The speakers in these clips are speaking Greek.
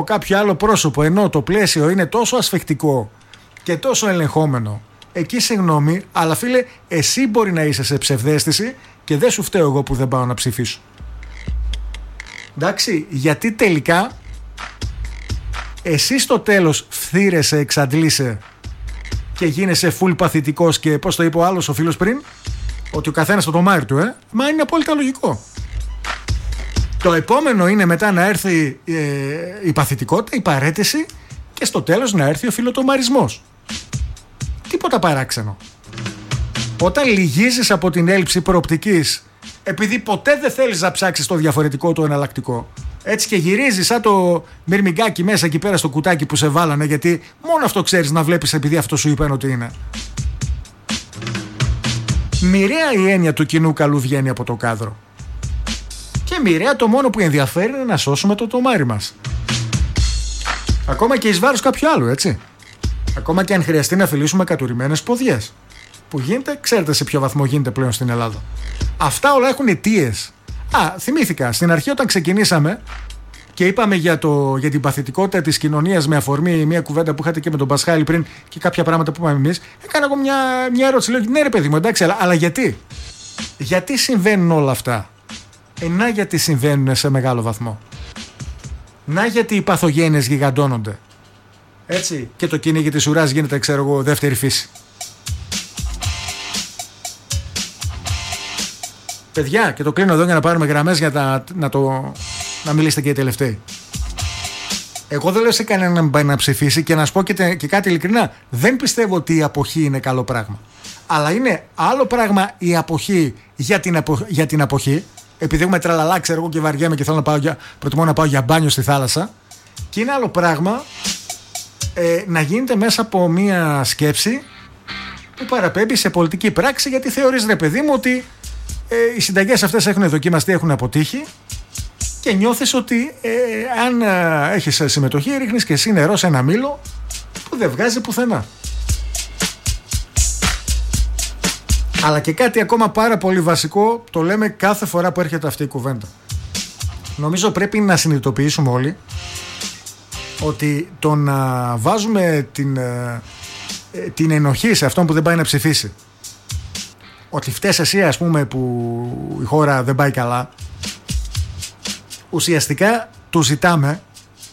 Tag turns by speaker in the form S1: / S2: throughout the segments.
S1: κάποιο άλλο πρόσωπο, ενώ το πλαίσιο είναι τόσο ασφεκτικό και τόσο ελεγχόμενο, εκεί συγγνώμη, αλλά φίλε, εσύ μπορεί να είσαι σε ψευδαίσθηση και δεν σου φταίω εγώ που δεν πάω να ψηφίσω. Εντάξει, γιατί τελικά εσύ στο τέλος φθήρεσαι, εξαντλείσαι και γίνεσαι full παθητικός και πώς το είπε ο άλλος ο φίλος πριν, ότι ο καθένας το τομάρι του, μα είναι απόλυτα λογικό. Το επόμενο είναι μετά να έρθει η παθητικότητα, η παραίτηση και στο τέλος να έρθει ο φιλοτομαρισμός. Τίποτα παράξενο. Όταν λυγίζεις από την έλλειψη προοπτικής, επειδή ποτέ δεν θέλεις να ψάξεις το διαφορετικό, το εναλλακτικό, έτσι και γυρίζεις σαν το μυρμηγκάκι μέσα εκεί πέρα στο κουτάκι που σε βάλανε, γιατί μόνο αυτό ξέρεις να βλέπεις επειδή αυτό σου είπαν ότι είναι. Μοιραία η έννοια του κοινού καλού βγαίνει από το κάδρο. Και μοιραία το μόνο που ενδιαφέρει είναι να σώσουμε το τομάρι μας. Ακόμα και εις βάρος κάποιου άλλου, έτσι. Ακόμα και αν χρειαστεί να φιλήσουμε κατουρημένες ποδιές. Που γίνεται, ξέρετε σε ποιο βαθμό γίνεται πλέον στην Ελλάδα. Αυτά όλα έχουν αιτίες. Θυμήθηκα, στην αρχή όταν ξεκινήσαμε και είπαμε για την παθητικότητα της κοινωνίας με αφορμή μια κουβέντα που είχατε και με τον Πασχάλη πριν και κάποια πράγματα που είπαμε εμείς, έκανα εγώ μια ερώτηση. Λέω, ναι ρε παιδί μου, εντάξει, αλλά γιατί? Γιατί συμβαίνουν όλα αυτά? Να γιατί συμβαίνουν σε μεγάλο βαθμό. Να γιατί οι παθογένειες γιγαντώνονται. Έτσι, και το κυνήγι της ουράς γίνεται, ξέρω εγώ, δεύτερη φύση. Παιδιά, και το κλείνω εδώ για να πάρουμε γραμμές για να μιλήσετε και οι τελευταίοι. Εγώ δεν λέω σε κανέναν να μην πάει να ψηφίσει και να σου πω και κάτι ειλικρινά. Δεν πιστεύω ότι η αποχή είναι καλό πράγμα. Αλλά είναι άλλο πράγμα η αποχή για την αποχή. Επειδή έχουμε τραλαλά, ξέρω εγώ, και βαριέμαι και προτιμώ να πάω για μπάνιο στη θάλασσα. Και είναι άλλο πράγμα να γίνεται μέσα από μία σκέψη που παραπέμπει σε πολιτική πράξη, γιατί θεωρείς, ρε παιδί μου, ότι οι συνταγές αυτές έχουν δοκιμαστεί, έχουν αποτύχει και νιώθεις ότι αν έχεις συμμετοχή ρίχνεις και εσύ νερό σε ένα μήλο που δεν βγάζει πουθενά. Αλλά και κάτι ακόμα πάρα πολύ βασικό, το λέμε κάθε φορά που έρχεται αυτή η κουβέντα. Νομίζω πρέπει να συνειδητοποιήσουμε όλοι ότι το να βάζουμε την ενοχή σε αυτόν που δεν πάει να ψηφίσει, ότι φταίς εσύ, ας πούμε, που η χώρα δεν πάει καλά, ουσιαστικά του ζητάμε,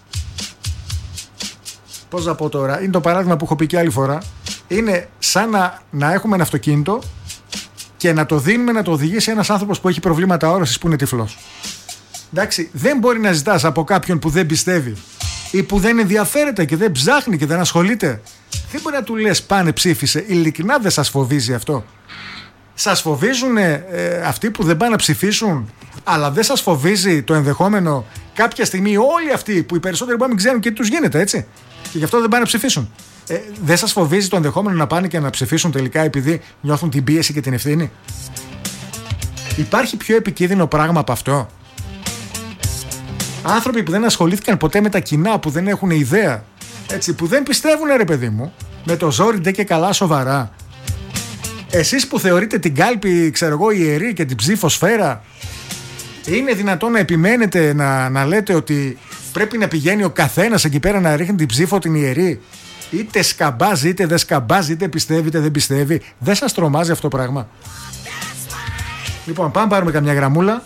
S1: πώς να πω τώρα, είναι το παράδειγμα που έχω πει και άλλη φορά, είναι σαν να έχουμε ένα αυτοκίνητο και να το δίνουμε να το οδηγήσει ένας άνθρωπος που έχει προβλήματα όρασης, που είναι τυφλός. Εντάξει, δεν μπορεί να ζητάς από κάποιον που δεν πιστεύει ή που δεν ενδιαφέρεται και δεν ψάχνει και δεν ασχολείται. Δεν μπορεί να του λες πάνε ψήφισε. Ειλικρινά δεν σας φοβίζει αυτό? Σας φοβίζουν αυτοί που δεν πάνε να ψηφίσουν, αλλά δεν σας φοβίζει το ενδεχόμενο κάποια στιγμή όλοι αυτοί που οι περισσότεροι μπορεί να μην ξέρουν και τι τους γίνεται, έτσι, και γι' αυτό δεν πάνε να ψηφίσουν? Δεν σας φοβίζει το ενδεχόμενο να πάνε και να ψηφίσουν τελικά επειδή νιώθουν την πίεση και την ευθύνη? Υπάρχει πιο επικίνδυνο πράγμα από αυτό? Άνθρωποι που δεν ασχολήθηκαν ποτέ με τα κοινά, που δεν έχουν ιδέα, έτσι, που δεν πιστεύουν, ρε παιδί μου, με το ζόρι ντε και καλά σοβαρά. Εσείς που θεωρείτε την κάλπη, ξέρω εγώ, ιερή και την ψήφοσφαίρα, είναι δυνατόν να επιμένετε να λέτε ότι πρέπει να πηγαίνει ο καθένας εκεί πέρα να ρίχνει την ψήφο την ιερή? Είτε σκαμπάζει είτε δεν σκαμπάζει, είτε πιστεύει είτε δεν πιστεύει. Δεν σας τρομάζει αυτό το πράγμα? Λοιπόν, πάμε πάρουμε καμιά γραμμούλα.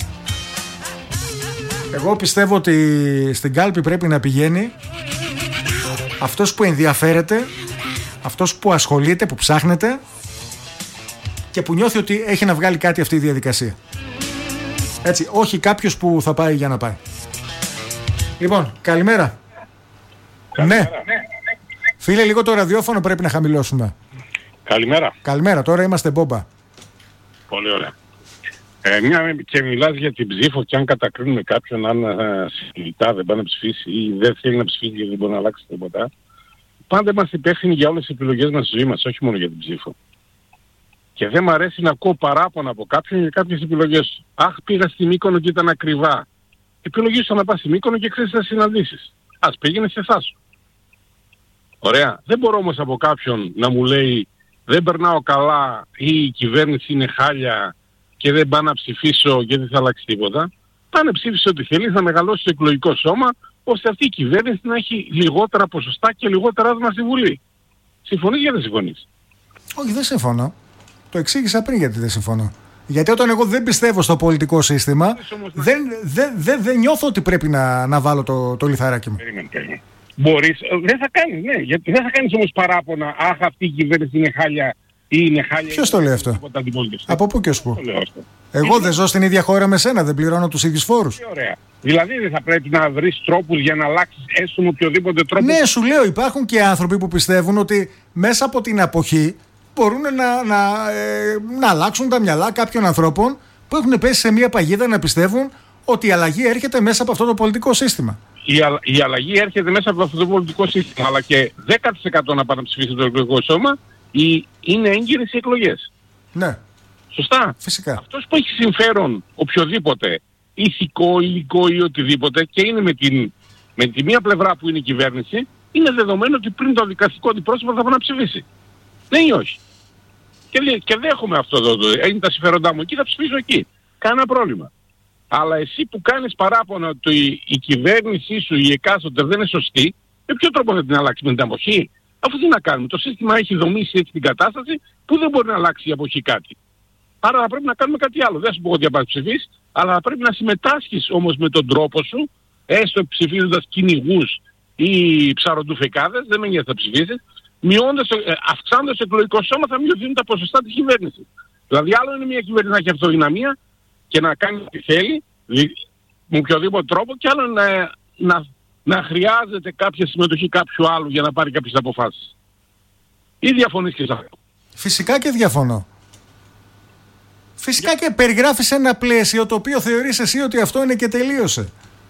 S1: Εγώ πιστεύω ότι στην κάλπη πρέπει να πηγαίνει αυτός που ενδιαφέρεται, αυτός που ασχολείται, που ψάχνεται και που νιώθει ότι έχει να βγάλει κάτι αυτή η διαδικασία. Έτσι, όχι κάποιος που θα πάει για να πάει. Λοιπόν, καλημέρα. Ναι. Φίλε, λίγο το ραδιόφωνο πρέπει να χαμηλώσουμε.
S2: Καλημέρα.
S1: Καλημέρα, τώρα είμαστε μπόμπα.
S2: Πολύ ωραία. Μια και μιλάς για την ψήφο και αν κατακρίνουμε κάποιον, αν συλλητά δεν πάει να ψηφίσει ή δεν θέλει να ψηφίσει γιατί δεν μπορεί να αλλάξει τίποτα, πάντα είμαστε υπεύθυνοι για όλες τις επιλογές μας στη ζωή μας, όχι μόνο για την ψήφο. Και δεν μ' αρέσει να ακούω παράπονα από κάποιον για κάποιες επιλογές. Αχ, πήγα στη Μύκονο και ήταν ακριβά. Επιλογή σου να πας στη Μύκονο και ξέρεις να συναντήσεις. Ας πήγαινε σε εσάς. Ωραία. Δεν μπορώ όμως από κάποιον να μου λέει δεν περνάω καλά ή η κυβέρνηση είναι χάλια και δεν πάω να ψηφίσω γιατί θα αλλάξει τίποτα. Πάνε ψήφισε ό,τι θέλει, θα μεγαλώσει το εκλογικό σώμα, ώστε αυτή η κυβέρνηση να έχει λιγότερα ποσοστά και λιγότερα άτομα στη Βουλή. Συμφωνείς ή δεν συμφωνείς?
S1: Όχι, δεν συμφωνώ. Το εξήγησα πριν γιατί δεν συμφωνώ. Γιατί όταν εγώ δεν πιστεύω στο πολιτικό σύστημα, δεν νιώθω ότι πρέπει να βάλω το λιθαράκι μου.
S2: Περίμενε. Μπορείς, δεν θα κάνεις, ναι. Γιατί δεν θα κάνεις όμως παράπονα, αχ, αυτή η κυβέρνηση είναι χάλια ή είναι χάλια.
S1: Ποιος το λέει αυτό? Από πού και ως πού? Εγώ δεν ζω στην ίδια χώρα με σένα, δεν πληρώνω τους ίδιους φόρους.
S2: Ωραία. Δηλαδή δεν θα πρέπει να βρεις τρόπους για να αλλάξεις έστω με οποιοδήποτε τρόπο?
S1: Ναι, σου λέω, υπάρχουν και άνθρωποι που πιστεύουν ότι μέσα από την αποχή μπορούν να αλλάξουν τα μυαλά κάποιων ανθρώπων που έχουν πέσει σε μια παγίδα να πιστεύουν ότι η αλλαγή έρχεται μέσα από αυτό το πολιτικό σύστημα.
S2: Η αλλαγή έρχεται μέσα από αυτό το πολιτικό σύστημα, αλλά και 10% να πάνε να ψηφίσει το εκλογικό σώμα είναι έγκυρες οι εκλογές.
S1: Ναι.
S2: Σωστά.
S1: Φυσικά.
S2: Αυτός που έχει συμφέρον οποιοδήποτε, ηθικό, υλικό ή οτιδήποτε, και είναι με τη μία πλευρά που είναι η κυβέρνηση, είναι δεδομένο ότι πριν το δικαστικό αντιπρόσωπο θα πάει να ψηφίσει. Ναι ή όχι? Και δέχομαι αυτό εδώ. Είναι τα συμφέροντά μου εκεί, θα ψηφίσω εκεί. Κανένα πρόβλημα. Αλλά εσύ που κάνεις παράπονα ότι η κυβέρνησή σου, η εκάστοτε δεν είναι σωστή, με ποιο τρόπο θα την αλλάξει? Με την αποχή? Αφού τι να κάνουμε? Το σύστημα έχει δομήσει έτσι την κατάσταση που δεν μπορεί να αλλάξει η αποχή κάτι. Άρα θα πρέπει να κάνουμε κάτι άλλο. Δεν σου πω ότι θα πας ψηφίσεις, αλλά θα πρέπει να συμμετάσχεις όμως με τον τρόπο σου, έστω ψηφίζοντας κυνηγούς ή ψαροντουφεκάδες, δεν με νοιάζει να ψηφίσεις, αυξάνοντας το εκλογικό σώμα θα μειωθούν τα ποσοστά της κυβέρνησης. Δηλαδή άλλο είναι μια κυβέρνηση να έχει αυτοδυναμία και να κάνει ό,τι θέλει, με οποιοδήποτε τρόπο, και άλλο να χρειάζεται κάποια συμμετοχή κάποιου άλλου για να πάρει κάποιες αποφάσεις. Ή διαφωνείς και σε αυτό?
S1: Φυσικά και διαφωνώ. Φυσικά και περιγράφεις ένα πλαίσιο το οποίο θεωρείς εσύ ότι αυτό είναι και τελείωσε.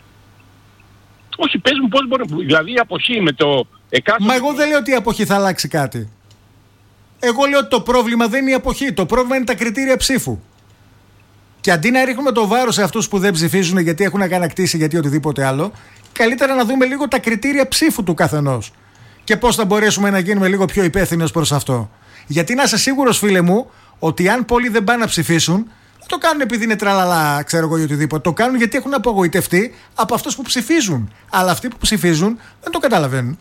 S2: Όχι, πες μου πώς μπορεί. Δηλαδή η αποχή με το εκάστοτε...
S1: Μα εγώ δεν λέω ότι η αποχή θα αλλάξει κάτι. Εγώ λέω ότι το πρόβλημα δεν είναι η αποχή. Το πρόβλημα είναι τα κριτήρια ψήφου. Και αντί να ρίχνουμε το βάρος σε αυτούς που δεν ψηφίζουν γιατί έχουν αγανακτήσει, γιατί οτιδήποτε άλλο, καλύτερα να δούμε λίγο τα κριτήρια ψήφου του καθενός. Και πώς θα μπορέσουμε να γίνουμε λίγο πιο υπεύθυνοι προς αυτό. Γιατί να είσαι σίγουρος, φίλε μου, ότι αν πολλοί δεν πάνε να ψηφίσουν, δεν το κάνουν επειδή είναι τραλαλά, ξέρω εγώ ή οτιδήποτε. Το κάνουν γιατί έχουν απογοητευτεί από αυτούς που ψηφίζουν. Αλλά αυτοί που ψηφίζουν δεν το καταλαβαίνουν.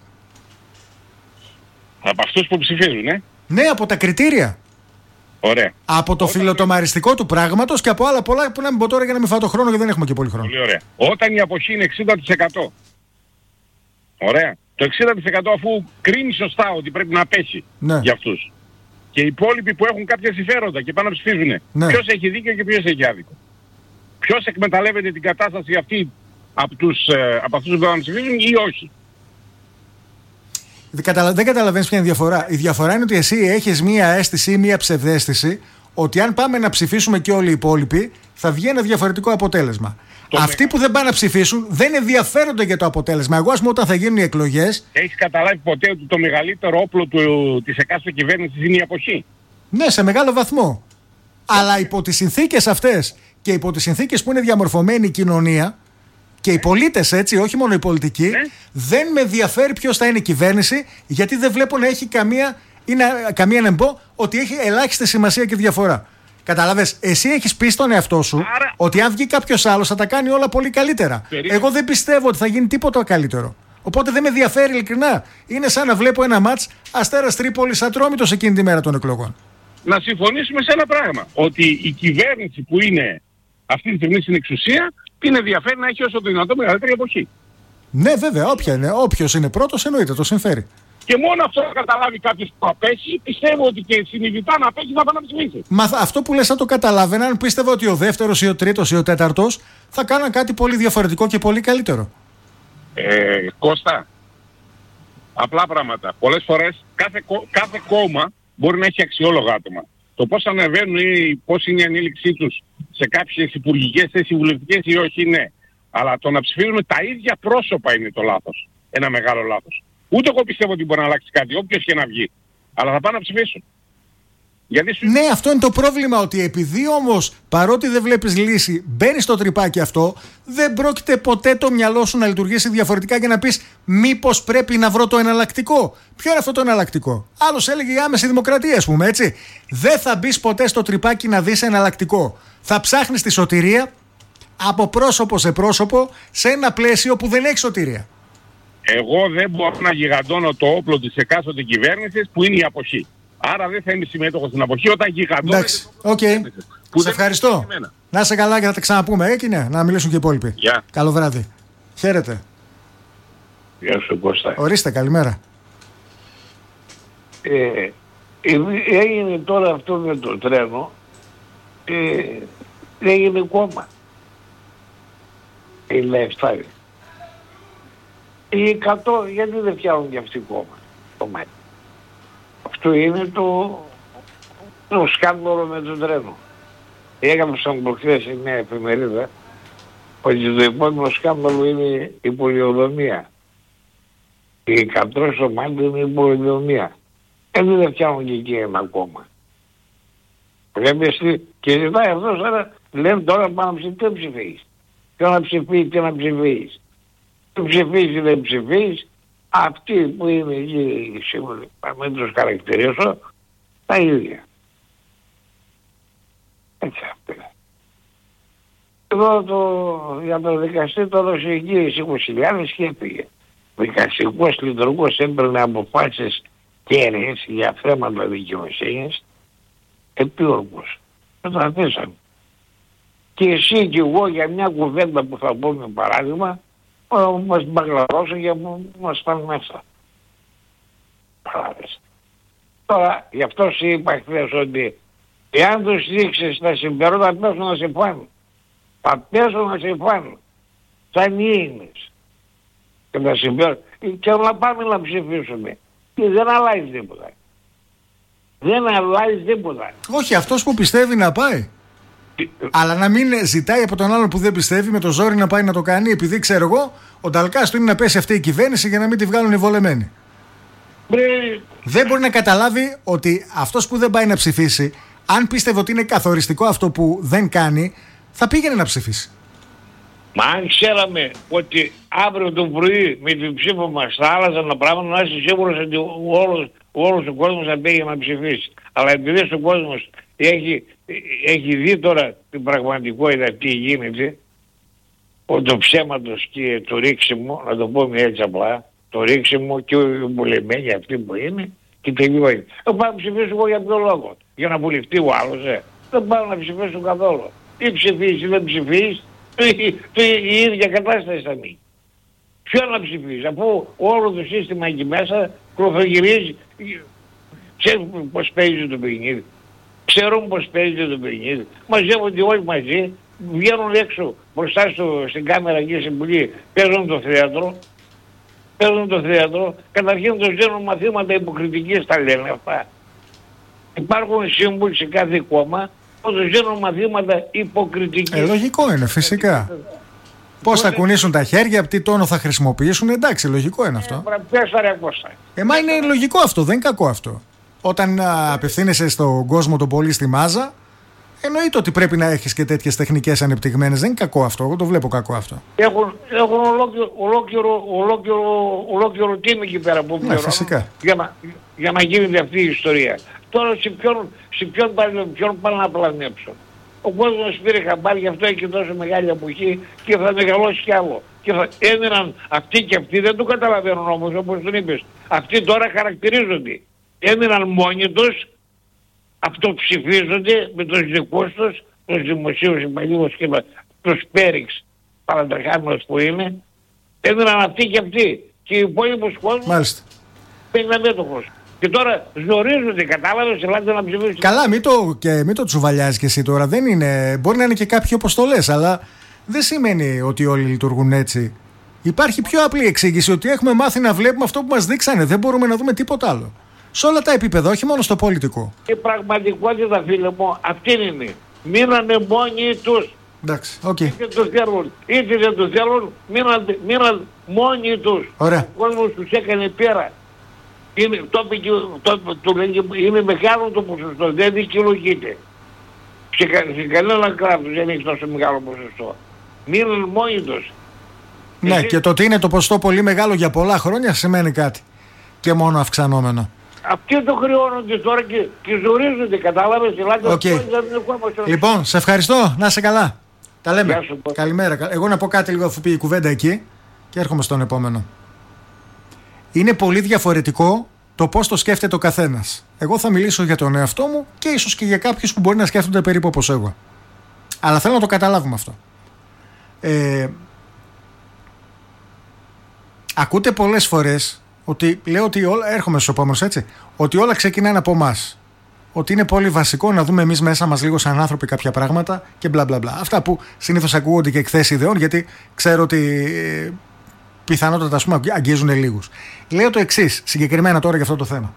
S2: Από αυτούς που ψηφίζουν,
S1: Ναι, από τα κριτήρια.
S2: Ωραία.
S1: Από το φιλοτομαριστικό του πράγματος και από άλλα πολλά που να μην πω τώρα για να μην φάω το χρόνο, γιατί δεν έχουμε και πολύ χρόνο.
S2: Πολύ ωραία. Όταν η αποχή είναι 60%. Ωραία. Το 60% αφού κρίνει σωστά ότι πρέπει να πέσει για αυτούς. Και οι υπόλοιποι που έχουν κάποια συμφέροντα και πάνε να ψηφίζουν. Ναι. Ποιος έχει δίκιο και ποιος έχει άδικο? Ποιος εκμεταλλεύεται την κατάσταση αυτή από αυτούς που πάνε να ψηφίζουν ή όχι?
S1: Δεν καταλαβαίνεις ποια είναι η διαφορά. Η διαφορά είναι ότι εσύ έχεις μία αίσθηση ή μία ψευδαίσθηση ότι αν πάμε να ψηφίσουμε και όλοι οι υπόλοιποι θα βγει ένα διαφορετικό αποτέλεσμα. Αυτοί που δεν πάνε να ψηφίσουν δεν ενδιαφέρονται για το αποτέλεσμα. Εγώ, ας πούμε, όταν θα γίνουν οι εκλογές.
S2: Έχεις καταλάβει ποτέ ότι το μεγαλύτερο όπλο της εκάστοτε κυβέρνησης είναι η αποχή?
S1: Ναι, σε μεγάλο βαθμό. Αλλά υπό τις συνθήκες αυτές και υπό τις συνθήκες που είναι διαμορφωμένη η κοινωνία και οι πολίτες, έτσι, όχι μόνο οι πολιτικοί, δεν με ενδιαφέρει ποιος θα είναι η κυβέρνηση, γιατί δεν βλέπω να έχει καμία να πω ότι έχει ελάχιστη σημασία και διαφορά. Καταλαβες, εσύ έχεις πει στον εαυτό σου ότι αν βγει κάποιος άλλος θα τα κάνει όλα πολύ καλύτερα. Εγώ δεν πιστεύω ότι θα γίνει τίποτα καλύτερο. Οπότε δεν με ενδιαφέρει ειλικρινά. Είναι σαν να βλέπω ένα μάτς Αστέρας Τρίπολης Ατρόμητος εκείνη τη μέρα των εκλογών.
S2: Να συμφωνήσουμε σε ένα πράγμα. Ότι η κυβέρνηση που είναι αυτή τη στιγμή στην εξουσία την ενδιαφέρει να έχει όσο το δυνατόν μεγαλύτερη αποχή.
S1: Ναι, βέβαια, όποιος είναι πρώτος εννοείται, το συμφέρει.
S2: Και μόνο αυτό να καταλάβει κάποιος που απέχει, πιστεύω ότι και συνειδητά να απέχει θα πάει να ψηφίσει.
S1: Μα αυτό που λες θα το καταλάβαιναν, πίστευα ότι ο δεύτερος ή ο τρίτος ή ο τέταρτος θα κάναν κάτι πολύ διαφορετικό και πολύ καλύτερο.
S2: Κώστα, απλά πράγματα. Πολλές φορές κάθε κόμμα μπορεί να έχει αξιόλογα άτομα. Το πώς ανεβαίνουν ή πώς είναι η ανήλυξή τους σε κάποιες υπουργικές θέσεις, βουλευτικές ή όχι, ναι. Αλλά το να ψηφίζουμε τα ίδια πρόσωπα είναι το λάθος. Ένα μεγάλο λάθος. Ούτε εγώ πιστεύω ότι μπορεί να αλλάξει κάτι, όποιος και να βγει. Αλλά θα πάνε να ψηφίσουν.
S1: Ναι, αυτό είναι το πρόβλημα, ότι επειδή όμως παρότι δεν βλέπεις λύση, μπαίνεις στο τρυπάκι αυτό, δεν πρόκειται ποτέ το μυαλό σου να λειτουργήσει διαφορετικά και να πεις μήπως πρέπει να βρω το εναλλακτικό. Ποιο είναι αυτό το εναλλακτικό? Άλλος έλεγε η άμεση δημοκρατία, ας πούμε, έτσι. Δεν θα μπεις ποτέ στο τρυπάκι να δεις εναλλακτικό. Θα ψάχνεις τη σωτηρία από πρόσωπο σε πρόσωπο σε ένα πλαίσιο που δεν έχει σωτηρία.
S2: Εγώ δεν μπορώ να γιγαντώνω το όπλο της εκάστοτε κυβέρνησης που είναι η αποχή. Άρα δεν θα είμαι συμμέτοχος στην αποχή όταν γιγαντώνω.
S1: Εντάξει, οκ. Σε ευχαριστώ. Να είσαι καλά και να τα ξαναπούμε. Έκεινε να μιλήσουν και οι υπόλοιποι. Καλό βράδυ. Χαίρετε.
S3: Γεια σου Κώστα.
S1: Ορίστε, καλημέρα.
S3: Έγινε τώρα αυτό με το τρένο, έγινε κόμμα. Η Λεφτάρη. Οι 100 γιατί δεν φτιάχνουν και αυτοί κόμμα. Αυτό είναι το σκάνδαλο με το τρένο. Έγραψαν προχθές σε μια εφημερίδα ότι το επόμενο σκάνδαλο είναι η πολιοδομία. Η κατρός ομάδα είναι η πολιοδομία. Δεν φτιάχνουν και εκεί ένα κόμμα. Και ζητάει αυτός τώρα, λένε τώρα πάνω τι ψηφίεις. Και να ψηφίεις, τι να ψηφίεις. Τι ψηφίεις ή δεν ψηφίεις, αυτοί που είναι εκεί σίγουροι, μην τους χαρακτηρίσω, τα ίδια. Έτσι αυτό. Εδώ για το δικαστή το έδωσε εγγύηση 20.000 και έφυγε. Ο δικαστικός λειτουργός έπαιρνε αποφάσεις κέρδες για θέματα δικαιοσύνης επίορκους. Το αφήσαμε. Και εσύ και εγώ για μια κουβέντα που θα πούμε παράδειγμα μας μπαγλαρώσουν και μας πάνε μέσα. Παράδειγμα. Τώρα γι' αυτό σου είπα χθες ότι εάν τους δείξεις τα συμπερόντα πέσουν να σε φάνε. Θα πέσουν να σε φάνε. Σαν ίνες. Και τα συμπερόντα. Και να πάμε να ψηφίσουμε. Και δεν αλλάζει τίποτα. Δεν αλλάζει τίποτα.
S1: Όχι, αυτός που πιστεύει να πάει. Αλλά να μην ζητάει από τον άλλον που δεν πιστεύει με το ζόρι να πάει να το κάνει, επειδή ξέρω εγώ, ο ταλκάς του είναι να πέσει αυτή η κυβέρνηση για να μην τη βγάλουν οι βολεμένοι. Δεν μπορεί να καταλάβει ότι αυτός που δεν πάει να ψηφίσει, αν πίστευε ότι είναι καθοριστικό αυτό που δεν κάνει, θα πήγαινε να ψηφίσει.
S3: Μα αν ξέραμε ότι αύριο το πρωί με την ψήφο μας θα άλλαζαν τα πράγματα, να είσαι σίγουρος ότι όλος ο κόσμος θα πήγε να ψηφίσει. Αλλά επειδή ο κόσμος έχει δει τώρα την πραγματικότητα τι γίνεται, το ψέματος και το ρίξιμο, να το πούμε έτσι απλά, το ρίξιμο και οι βολεμένοι αυτοί που είναι και τελειώνει. Δεν πάω να ψηφίσω εγώ για ποιο λόγο, για να βουλευτεί ο άλλος, δεν πάω να ψηφίσω καθόλου. Ή ψηφίσεις ή δεν ψηφίσεις, η ίδια κατάσταση θα μείνει. Ποιο να ψηφίσει, αφού όλο το σύστημα εκεί μέσα κροφογυρίζει, ξέρουν πως παίζει το παιχνίδι. Ξέρουν πως παίζει το παιχνίδι. Μαζεύονται όλοι μαζί, βγαίνουν έξω μπροστά στην κάμερα εκεί στην Βουλή, παίζουν το θέατρο, καταρχήν τους δίνουν μαθήματα υποκριτικής, τα λένε αυτά. Υπάρχουν σύμβουλοι σε κάθε κόμμα που τους δίνουν μαθήματα υποκριτικής.
S1: Λογικό είναι, φυσικά. Πώς θα κουνήσουν τα χέρια, τι τόνο θα χρησιμοποιήσουν, εντάξει, λογικό είναι αυτό. Μα είναι λογικό αυτό, δεν είναι κακό αυτό. Όταν απευθύνεσαι στον κόσμο τον πολύ στη μάζα, εννοείται ότι πρέπει να έχεις και τέτοιες τεχνικές ανεπτυγμένες. Δεν είναι κακό αυτό, εγώ το βλέπω κακό αυτό.
S3: Έχουν ολόκληρο team εκεί πέρα που
S1: φυσικά.
S3: Για να γίνεται αυτή η ιστορία. Τώρα σε ποιον πάνε να πλανέψουν. Ο κόσμος πήρε χαμπάρι, γι' αυτό έχει τόσο μεγάλη αποχή και θα μεγαλώσει κι άλλο. Και θα έμειναν αυτοί και αυτοί, δεν το καταλαβαίνουν όμως όπως τον είπες. Αυτοί τώρα χαρακτηρίζονται. Έμειναν μόνοι τους, αυτοψηφίζονται με τους δικούς τους δημοσίους υπαλλήλους και τους πέριξ παρατρεχάμενους που είναι. Έμειναν αυτοί και αυτοί. Και οι υπόλοιπους κόσμος
S1: μάλιστα
S3: είναι αμέτωχος. Και τώρα ζορίζονται, κατάλαβες, ελάτε να ψηφίσουν.
S1: Καλά, μην το τσουβαλιάζεις και εσύ τώρα. Δεν είναι, μπορεί να είναι και κάποιοι όπως το λες, αλλά δεν σημαίνει ότι όλοι λειτουργούν έτσι. Υπάρχει πιο απλή εξήγηση, ότι έχουμε μάθει να βλέπουμε αυτό που μας δείξανε. Δεν μπορούμε να δούμε τίποτα άλλο. Σε όλα τα επίπεδα, όχι μόνο στο πολιτικό.
S3: Η πραγματικότητα, φίλε μου, αυτή είναι. Μείνανε μόνοι τους.
S1: Εντάξει, okay.
S3: Είτε το θέλουν, είτε δεν το θέλουν, μείναν μόνοι τους.
S1: Ωραία.
S3: Ο κόσμος τους έκανε πέρα. Είναι μεγάλο το ποσοστό, δεν δικαιολογείται. Σε κανένα κράτος δεν έχει τόσο μεγάλο ποσοστό. Μείναν μόνοι τους.
S1: Ναι, και το ότι είναι το ποσοστό πολύ μεγάλο για πολλά χρόνια σημαίνει κάτι. Και μόνο αυξανόμενο.
S3: Αυτοί το χρεώνονται τώρα και ζορίζονται, κατάλαβες.
S1: Okay. Λοιπόν, σε ευχαριστώ, να είσαι καλά. Τα λέμε. Καλημέρα. Εγώ να πω κάτι λίγο αφού πήγε η κουβέντα εκεί και έρχομαι στον επόμενο. Είναι πολύ διαφορετικό το πώς το σκέφτεται ο καθένας. Εγώ θα μιλήσω για τον εαυτό μου και ίσως και για κάποιους που μπορεί να σκέφτονται περίπου όπως εγώ. Αλλά θέλω να το καταλάβουμε αυτό. Ακούτε πολλές φορές ότι λέω ότι έρχομαι στους επόμενους, έτσι, ότι όλα ξεκινάνε από εμάς. Ότι είναι πολύ βασικό να δούμε εμείς μέσα μας λίγο σαν άνθρωποι κάποια πράγματα και μπλα μπλα μπλα. Αυτά που συνήθως ακούγονται και εκθέσεις ιδεών, γιατί ξέρω ότι πιθανότατα, ας πούμε, αγγίζουν λίγους. Λέω το εξής, συγκεκριμένα τώρα για αυτό το θέμα.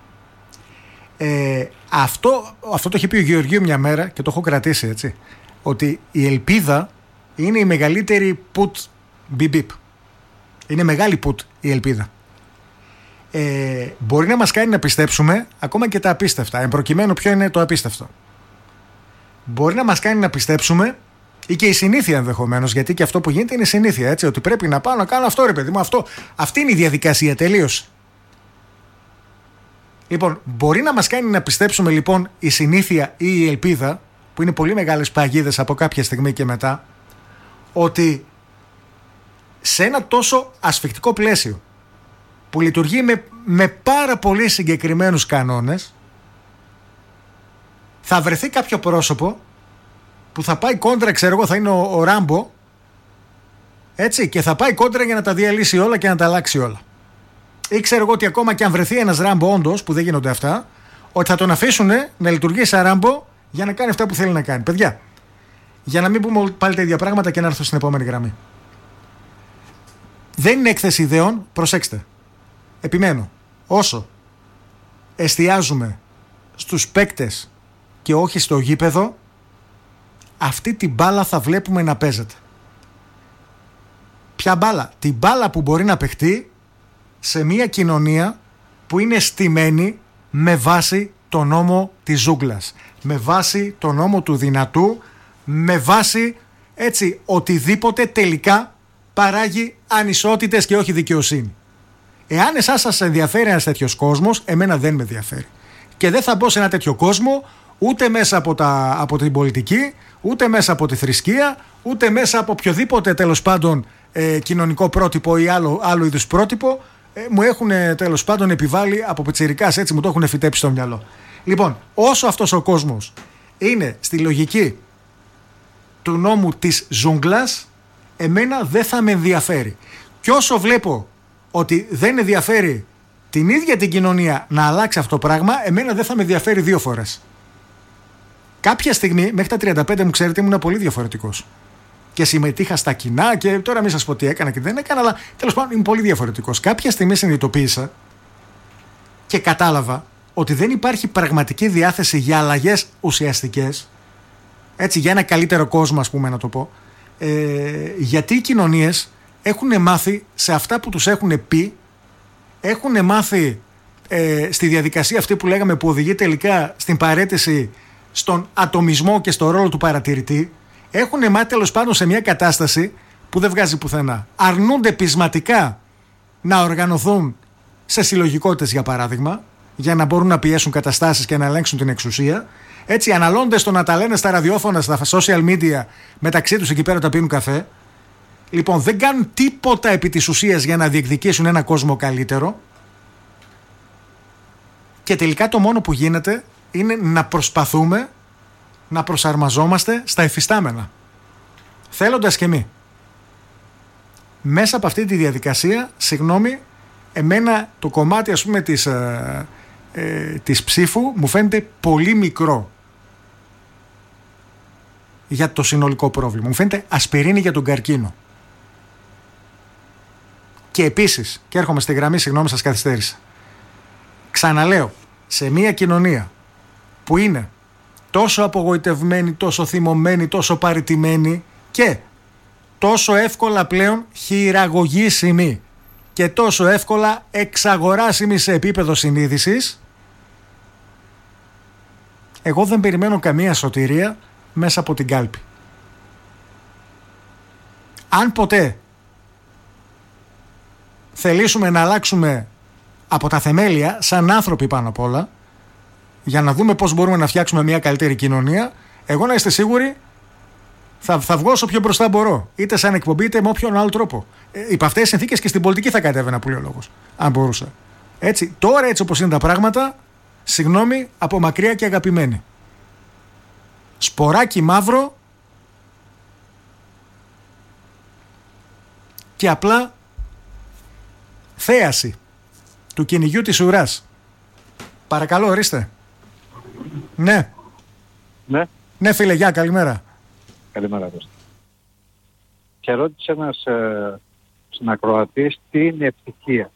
S1: Αυτό το έχει πει ο Γεωργίου μια μέρα και το έχω κρατήσει, έτσι. Ότι η ελπίδα είναι η μεγαλύτερη put bip. Είναι μεγάλη put η ελπίδα. Μπορεί να μας κάνει να πιστέψουμε ακόμα και τα απίστευτα. Εν προκειμένου, ποιο είναι το απίστευτο? Μπορεί να μας κάνει να πιστέψουμε, ή και η συνήθεια ενδεχομένως, γιατί και αυτό που γίνεται είναι συνήθεια, έτσι, ότι πρέπει να πάω να κάνω αυτό, ρε παιδί μου, αυτή είναι η διαδικασία, τελείωσε. Λοιπόν, μπορεί να μας κάνει να πιστέψουμε λοιπόν η συνήθεια ή η ελπίδα, που είναι πολύ μεγάλες παγίδες από κάποια στιγμή και μετά, ότι σε ένα τόσο ασφικτικό πλαίσιο που λειτουργεί με πάρα πολύ συγκεκριμένους κανόνες, θα βρεθεί κάποιο πρόσωπο που θα πάει κόντρα, ξέρω εγώ, θα είναι ο Ράμπο, έτσι, και θα πάει κόντρα για να τα διαλύσει όλα και να τα αλλάξει όλα. Ή ξέρω εγώ ότι ακόμα και αν βρεθεί ένας Ράμπο, όντως, που δεν γίνονται αυτά, ότι θα τον αφήσουν να λειτουργεί σαν Ράμπο για να κάνει αυτά που θέλει να κάνει. Παιδιά, για να μην πούμε πάλι τα ίδια πράγματα και να έρθω στην επόμενη γραμμή. Δεν είναι έκθεση ιδεών, προσέξτε. Επιμένω, όσο εστιάζουμε στους παίκτες και όχι στο γήπεδο, αυτή την μπάλα θα βλέπουμε να παίζεται. Ποια μπάλα? Την μπάλα που μπορεί να παιχτεί σε μια κοινωνία που είναι στημένη με βάση το νόμο της ζούγκλας, με βάση το νόμο του δυνατού, με βάση, έτσι, οτιδήποτε τελικά παράγει ανισότητες και όχι δικαιοσύνη. Εάν εσάς σας ενδιαφέρει ένας τέτοιος κόσμος, εμένα δεν με ενδιαφέρει. Και δεν θα μπω σε ένα τέτοιο κόσμο ούτε μέσα από την πολιτική, ούτε μέσα από τη θρησκεία, ούτε μέσα από οποιοδήποτε τέλος πάντων κοινωνικό πρότυπο ή άλλο είδους πρότυπο μου έχουν τέλος πάντων επιβάλει από πιτσιρικάς, έτσι μου το έχουν φυτέψει στο μυαλό. Λοιπόν, όσο αυτός ο κόσμος είναι στη λογική του νόμου της ζούγκλας, εμένα δεν θα με ενδιαφέρει. Και όσο βλέπω ότι δεν ενδιαφέρει την ίδια την κοινωνία να αλλάξει αυτό το πράγμα, εμένα δεν θα με ενδιαφέρει δύο φορές. Κάποια στιγμή, μέχρι τα 35 μου, ξέρετε, ήμουν πολύ διαφορετικός. Και συμμετείχα στα κοινά και τώρα μην σας πω τι έκανα και δεν έκανα, αλλά τέλος πάντων είμαι πολύ διαφορετικός. Κάποια στιγμή συνειδητοποίησα και κατάλαβα ότι δεν υπάρχει πραγματική διάθεση για αλλαγές ουσιαστικές, έτσι, για ένα καλύτερο κόσμο, ας πούμε, να το πω, γιατί οι κοινωνίες έχουν μάθει σε αυτά που τους έχουν πει, έχουν μάθει στη διαδικασία αυτή που λέγαμε, που οδηγεί τελικά στην παραίτηση, στον ατομισμό και στο ρόλο του παρατηρητή, έχουν μάθει τέλος πάντων σε μια κατάσταση που δεν βγάζει πουθενά. Αρνούνται πεισματικά να οργανωθούν σε συλλογικότητες, για παράδειγμα, για να μπορούν να πιέσουν καταστάσεις και να ελέγξουν την εξουσία. Έτσι, αναλώνται στο να τα λένε στα ραδιόφωνα, στα social media, μεταξύ τους εκεί πέρα τα πίνουν καφέ. Λοιπόν, δεν κάνουν τίποτα επί της ουσίας για να διεκδικήσουν ένα κόσμο καλύτερο. Και τελικά το μόνο που γίνεται είναι να προσπαθούμε να προσαρμαζόμαστε στα εφιστάμενα, θέλοντας και μη. Μέσα από αυτή τη διαδικασία, συγγνώμη, εμένα το κομμάτι, ας πούμε, της ψήφου μου φαίνεται πολύ μικρό για το συνολικό πρόβλημα. Μου φαίνεται ασπιρίνη για τον καρκίνο. Και επίσης, και έρχομαι στη γραμμή, συγγνώμη, σας καθυστέρησα. Ξαναλέω, σε μια κοινωνία που είναι τόσο απογοητευμένη, τόσο θυμωμένη, τόσο παραιτημένη και τόσο εύκολα πλέον χειραγωγήσιμη και τόσο εύκολα εξαγοράσιμη σε επίπεδο συνείδησης, εγώ δεν περιμένω καμία σωτηρία μέσα από την κάλπη. Αν ποτέ θελήσουμε να αλλάξουμε από τα θεμέλια, σαν άνθρωποι πάνω απ' όλα, για να δούμε πώς μπορούμε να φτιάξουμε μια καλύτερη κοινωνία, εγώ να είστε σίγουροι Θα βγω όσο πιο μπροστά μπορώ. Είτε σαν εκπομπή, είτε με όποιον άλλο τρόπο. Υπ' αυτές τις συνθήκες και στην πολιτική θα κατέβαινα, που λέει ο λόγος. Αν μπορούσα. Έτσι, τώρα έτσι όπως είναι τα πράγματα, συγγνώμη, από μακριά και αγαπημένη. Σποράκι μαύρο και απλά θέαση του κυνηγιού της ουράς. Παρακαλώ, ορίστε. Ναι. Ναι, φίλε, γεια, καλημέρα.
S4: Καλημέρα, Κώστα. Και ρώτησε ένας συνακροατής τι είναι ευτυχία.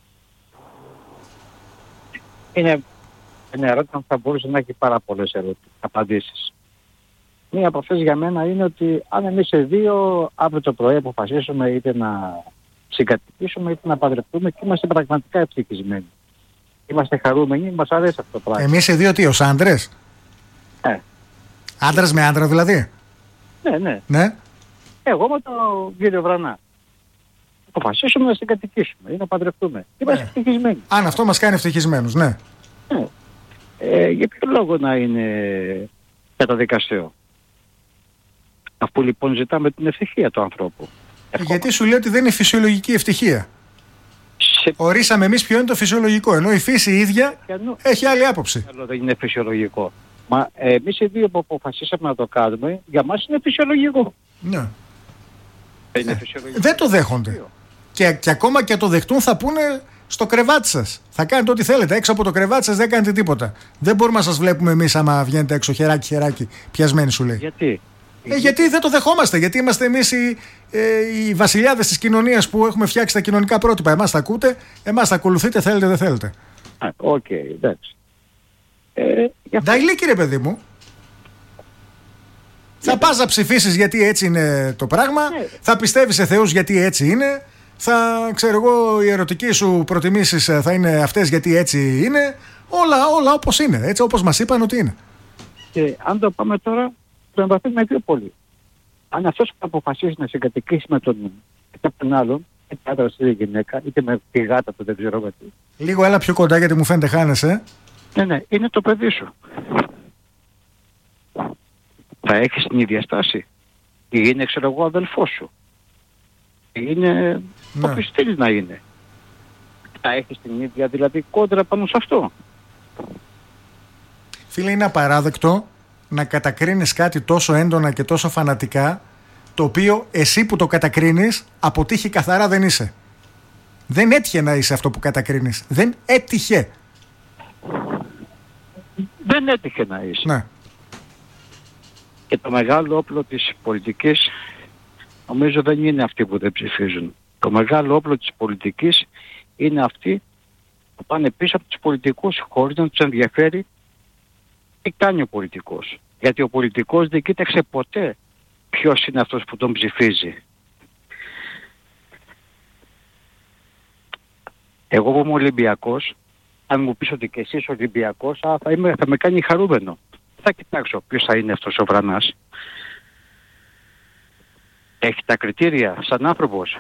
S4: Είναι ένα ερώτημα που θα μπορούσε να έχει πάρα πολλές απαντήσεις. Μία από αυτές για μένα είναι ότι αν εμείς οι δύο αύριο το πρωί αποφασίσουμε είτε να συγκατοικήσουμε είτε να παντρευτούμε και είμαστε πραγματικά ευτυχισμένοι. Είμαστε χαρούμενοι, μας αρέσει αυτό το πράγμα.
S1: Εμείς οι δύο τι, ως άντρες? Άντρας με άντρα δηλαδή?
S4: Ναι. Εγώ με τον κύριο Βρανά. Αποφασίσουμε να συγκατοικήσουμε ή να παντρευτούμε. Είμαστε ευτυχισμένοι.
S1: Αν αυτό μας κάνει ευτυχισμένους, ναι.
S4: Για ποιο λόγο να είναι καταδικαστέο? Αφού λοιπόν ζητάμε την ευτυχία του ανθρώπου.
S1: Γιατί σου λέει ότι δεν είναι φυσιολογική ευτυχία. Ορίσαμε εμείς ποιο είναι το φυσιολογικό, ενώ η φύση η ίδια έχει άλλη άποψη.
S4: Δεν είναι φυσιολογικό. Μα εμείς οι δύο που αποφασίσαμε να το κάνουμε, για μας είναι φυσιολογικό.
S1: Ναι.
S4: Φυσιολογικό.
S1: Δεν το δέχονται. Και ακόμα και το δεχτούν θα πούνε στο κρεβάτι σας. Θα κάνετε ό,τι θέλετε. Έξω από το κρεβάτι σας δεν κάνετε τίποτα. Δεν μπορούμε να σας βλέπουμε εμείς άμα βγαίνετε έξω χεράκι πιασμένοι, σου λέει.
S4: Γιατί?
S1: Γιατί δεν το δεχόμαστε. Γιατί είμαστε εμείς οι βασιλιάδες της κοινωνίας που έχουμε φτιάξει τα κοινωνικά πρότυπα. Εμάς τα ακούτε, εμάς τα ακολουθείτε, θέλετε δεν θέλετε.
S4: Οκ, εντάξει.
S1: Νταϊλίκη, ρε παιδί μου. Θα πας να ψηφίσεις γιατί έτσι είναι το πράγμα. Θα πιστεύεις σε θεούς γιατί έτσι είναι. Θα, ξέρω εγώ, οι ερωτικοί σου προτιμήσεις θα είναι αυτές γιατί έτσι είναι. Όλα όπως είναι. Έτσι όπως μας είπαν ότι είναι.
S4: Και αν το πάμε τώρα, το εμβαθύνουμε πιο πολύ. Αν αυτός που αποφασίσει να συγκατοικήσει με κάποιον άλλον, είτε άντρας είτε γυναίκα, είτε με τη γάτα του, δεν ξέρω γιατί.
S1: Λίγο έλα πιο κοντά γιατί μου φαίνεται χάνεσαι.
S4: Ναι, είναι το παιδί σου. Θα έχεις την ίδια στάση. Είναι, ξέρω εγώ, αδελφός σου. Είναι όποιος θέλει να είναι. Θα έχεις την ίδια δηλαδή κόντρα πάνω σε αυτό.
S1: Φίλε, είναι απαράδεκτο να κατακρίνεις κάτι τόσο έντονα και τόσο φανατικά, το οποίο εσύ που το κατακρίνεις από τύχη καθαρά δεν είσαι. Δεν έτυχε να είσαι αυτό που κατακρίνεις. Δεν έτυχε.
S4: Δεν έτυχε να είσαι.
S1: Ναι.
S4: Και το μεγάλο όπλο της πολιτικής νομίζω δεν είναι αυτοί που δεν ψηφίζουν. Το μεγάλο όπλο της πολιτικής είναι αυτοί που πάνε πίσω από τους πολιτικούς χωρίς να τους ενδιαφέρει τι κάνει ο πολιτικός. Γιατί ο πολιτικός δεν κοίταξε ποτέ ποιος είναι αυτός που τον ψηφίζει. Εγώ που είμαι Ολυμπιακός, αν μου πεις ότι και εσύ είσαι Ολυμπιακός, θα με κάνει χαρούμενο. Θα κοιτάξω ποιος θα είναι αυτός ο Βρανάς. Έχει τα κριτήρια σαν άνθρωπος.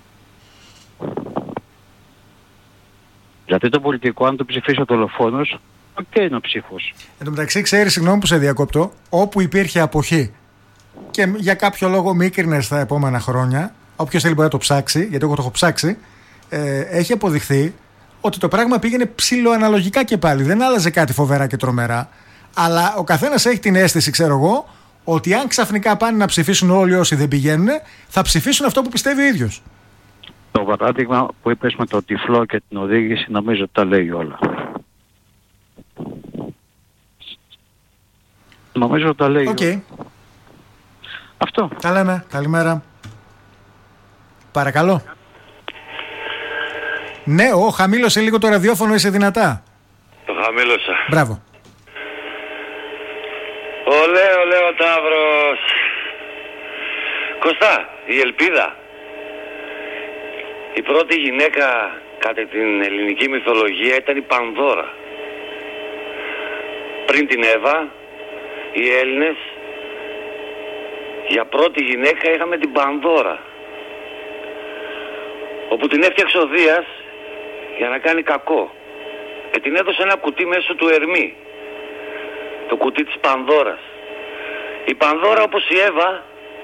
S4: Δηλαδή το πολιτικό, αν το ψηφίσει ο δολοφόνος, είναι ο ψήφος.
S1: Εν τω μεταξύ, ξέρεις, συγγνώμη που σε διακόπτω, όπου υπήρχε αποχή και για κάποιο λόγο μίκρινες τα επόμενα χρόνια, όποιος θέλει μπορεί να το ψάξει, γιατί εγώ το έχω ψάξει, έχει αποδειχθεί ότι το πράγμα πήγαινε ψιλοαναλογικά και πάλι. Δεν άλλαζε κάτι φοβερά και τρομερά. Αλλά ο καθένας έχει την αίσθηση, ξέρω εγώ, ότι αν ξαφνικά πάνε να ψηφίσουν όλοι όσοι δεν πηγαίνουν, θα ψηφίσουν αυτό που πιστεύει ο ίδιος.
S4: Το παράδειγμα που είπες με το τυφλό και την οδήγηση νομίζω ότι τα λέει όλα. Νομίζω ότι τα λέει όλα. Αυτό.
S1: Τα λέμε. Καλημέρα. Παρακαλώ. Ναι, χαμήλωσε λίγο το ραδιόφωνο, είσαι δυνατά.
S5: Το χαμήλωσα.
S1: Μπράβο.
S5: Ολέ ο Ταύρος. Κωστά, η Ελπίδα. Η πρώτη γυναίκα κατά την ελληνική μυθολογία ήταν η Πανδώρα. Πριν την Εύα, οι Έλληνες για πρώτη γυναίκα είχαμε την Πανδώρα, όπου την έφτιαξε ο Δίας για να κάνει κακό και την έδωσε ένα κουτί μέσω του Ερμή, το κουτί της Πανδώρας. Η Πανδώρα, όπως η Εύα,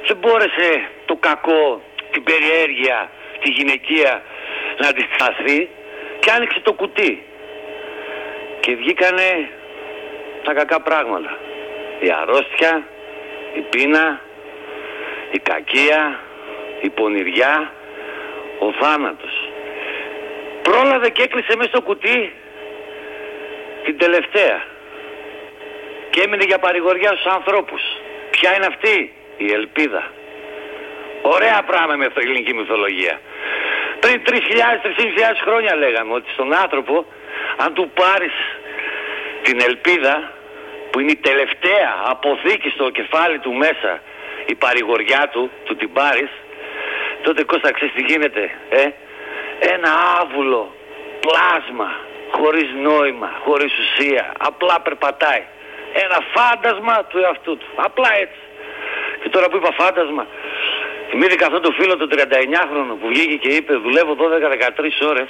S5: δεν μπόρεσε το κακό, την περιέργεια, τη γυναικεία να αντισταθεί και άνοιξε το κουτί. Και βγήκανε τα κακά πράγματα. Η αρρώστια, η πείνα, η κακία, η πονηριά, ο θάνατος. Πρόλαβε και έκλεισε μέσα στο κουτί την τελευταία. Και έμεινε για παρηγοριά στους ανθρώπους. Ποια είναι αυτή? Η ελπίδα. Ωραία πράγμα με την ελληνική μυθολογία. Πριν 3.000-3.500 χρόνια λέγαμε ότι στον άνθρωπο, αν του πάρεις την ελπίδα, που είναι η τελευταία αποθήκη στο κεφάλι του μέσα, η παρηγοριά του την πάρεις, τότε Κώστα, ξέρεις τι γίνεται? Ένα άβουλο πλάσμα, χωρίς νόημα, χωρίς ουσία, απλά περπατάει. Ένα φάντασμα του εαυτού του. Απλά έτσι. Και τώρα που είπα φάντασμα, θυμήθηκα αυτόν τον φίλο τον 39χρονο που βγήκε και είπε δουλεύω 12-13 ώρες.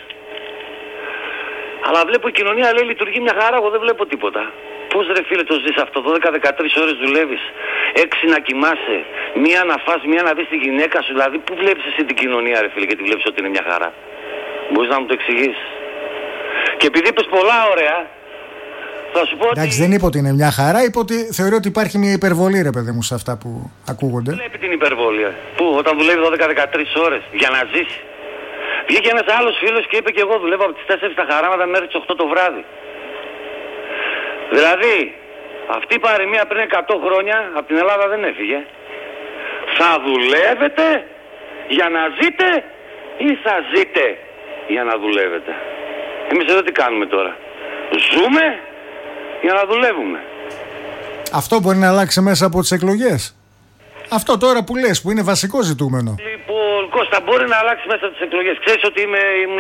S5: Αλλά βλέπω η κοινωνία, λέει, λειτουργεί μια χαρά, εγώ δεν βλέπω τίποτα. Πώς ρε φίλε το ζεις αυτό? 12-13 ώρες δουλεύεις, 6 να κοιμάσαι, μία να φας, μία να δεις τη γυναίκα σου. Δηλαδή πού βλέπεις εσύ την κοινωνία ρε φίλε και τη βλέπεις ότι είναι μια χαρά? Μπορείς να μου το εξηγήσεις? Και επειδή είπες πολλά ωραία, θα σου πω ότι...
S1: Εντάξει, δεν είπε ότι είναι μια χαρά, είπε ότι θεωρεί ότι υπάρχει μια υπερβολή, ρε παιδί μου, σε αυτά που ακούγονται.
S5: Βλέπει την υπερβολή. Πού? Όταν δουλεύει 12-13 ώρες για να ζήσει. Βγήκε ένας άλλος φίλος και είπε και εγώ δουλεύω από τις 4 τα χαράματα μέχρι τις 8 το βράδυ. Δηλαδή, αυτή η παροιμία πριν 100 χρόνια από την Ελλάδα δεν έφυγε. Θα δουλεύετε για να ζείτε ή θα ζείτε για να δουλεύετε? Εμείς εδώ τι κάνουμε τώρα? Ζούμε για να δουλεύουμε.
S1: Αυτό μπορεί να αλλάξει μέσα από τις εκλογές? Αυτό τώρα που λες, που είναι βασικό ζητούμενο.
S5: Λοιπόν, Κώστα, μπορεί να αλλάξει μέσα από τις εκλογές. Ξέρεις ότι ήμουν...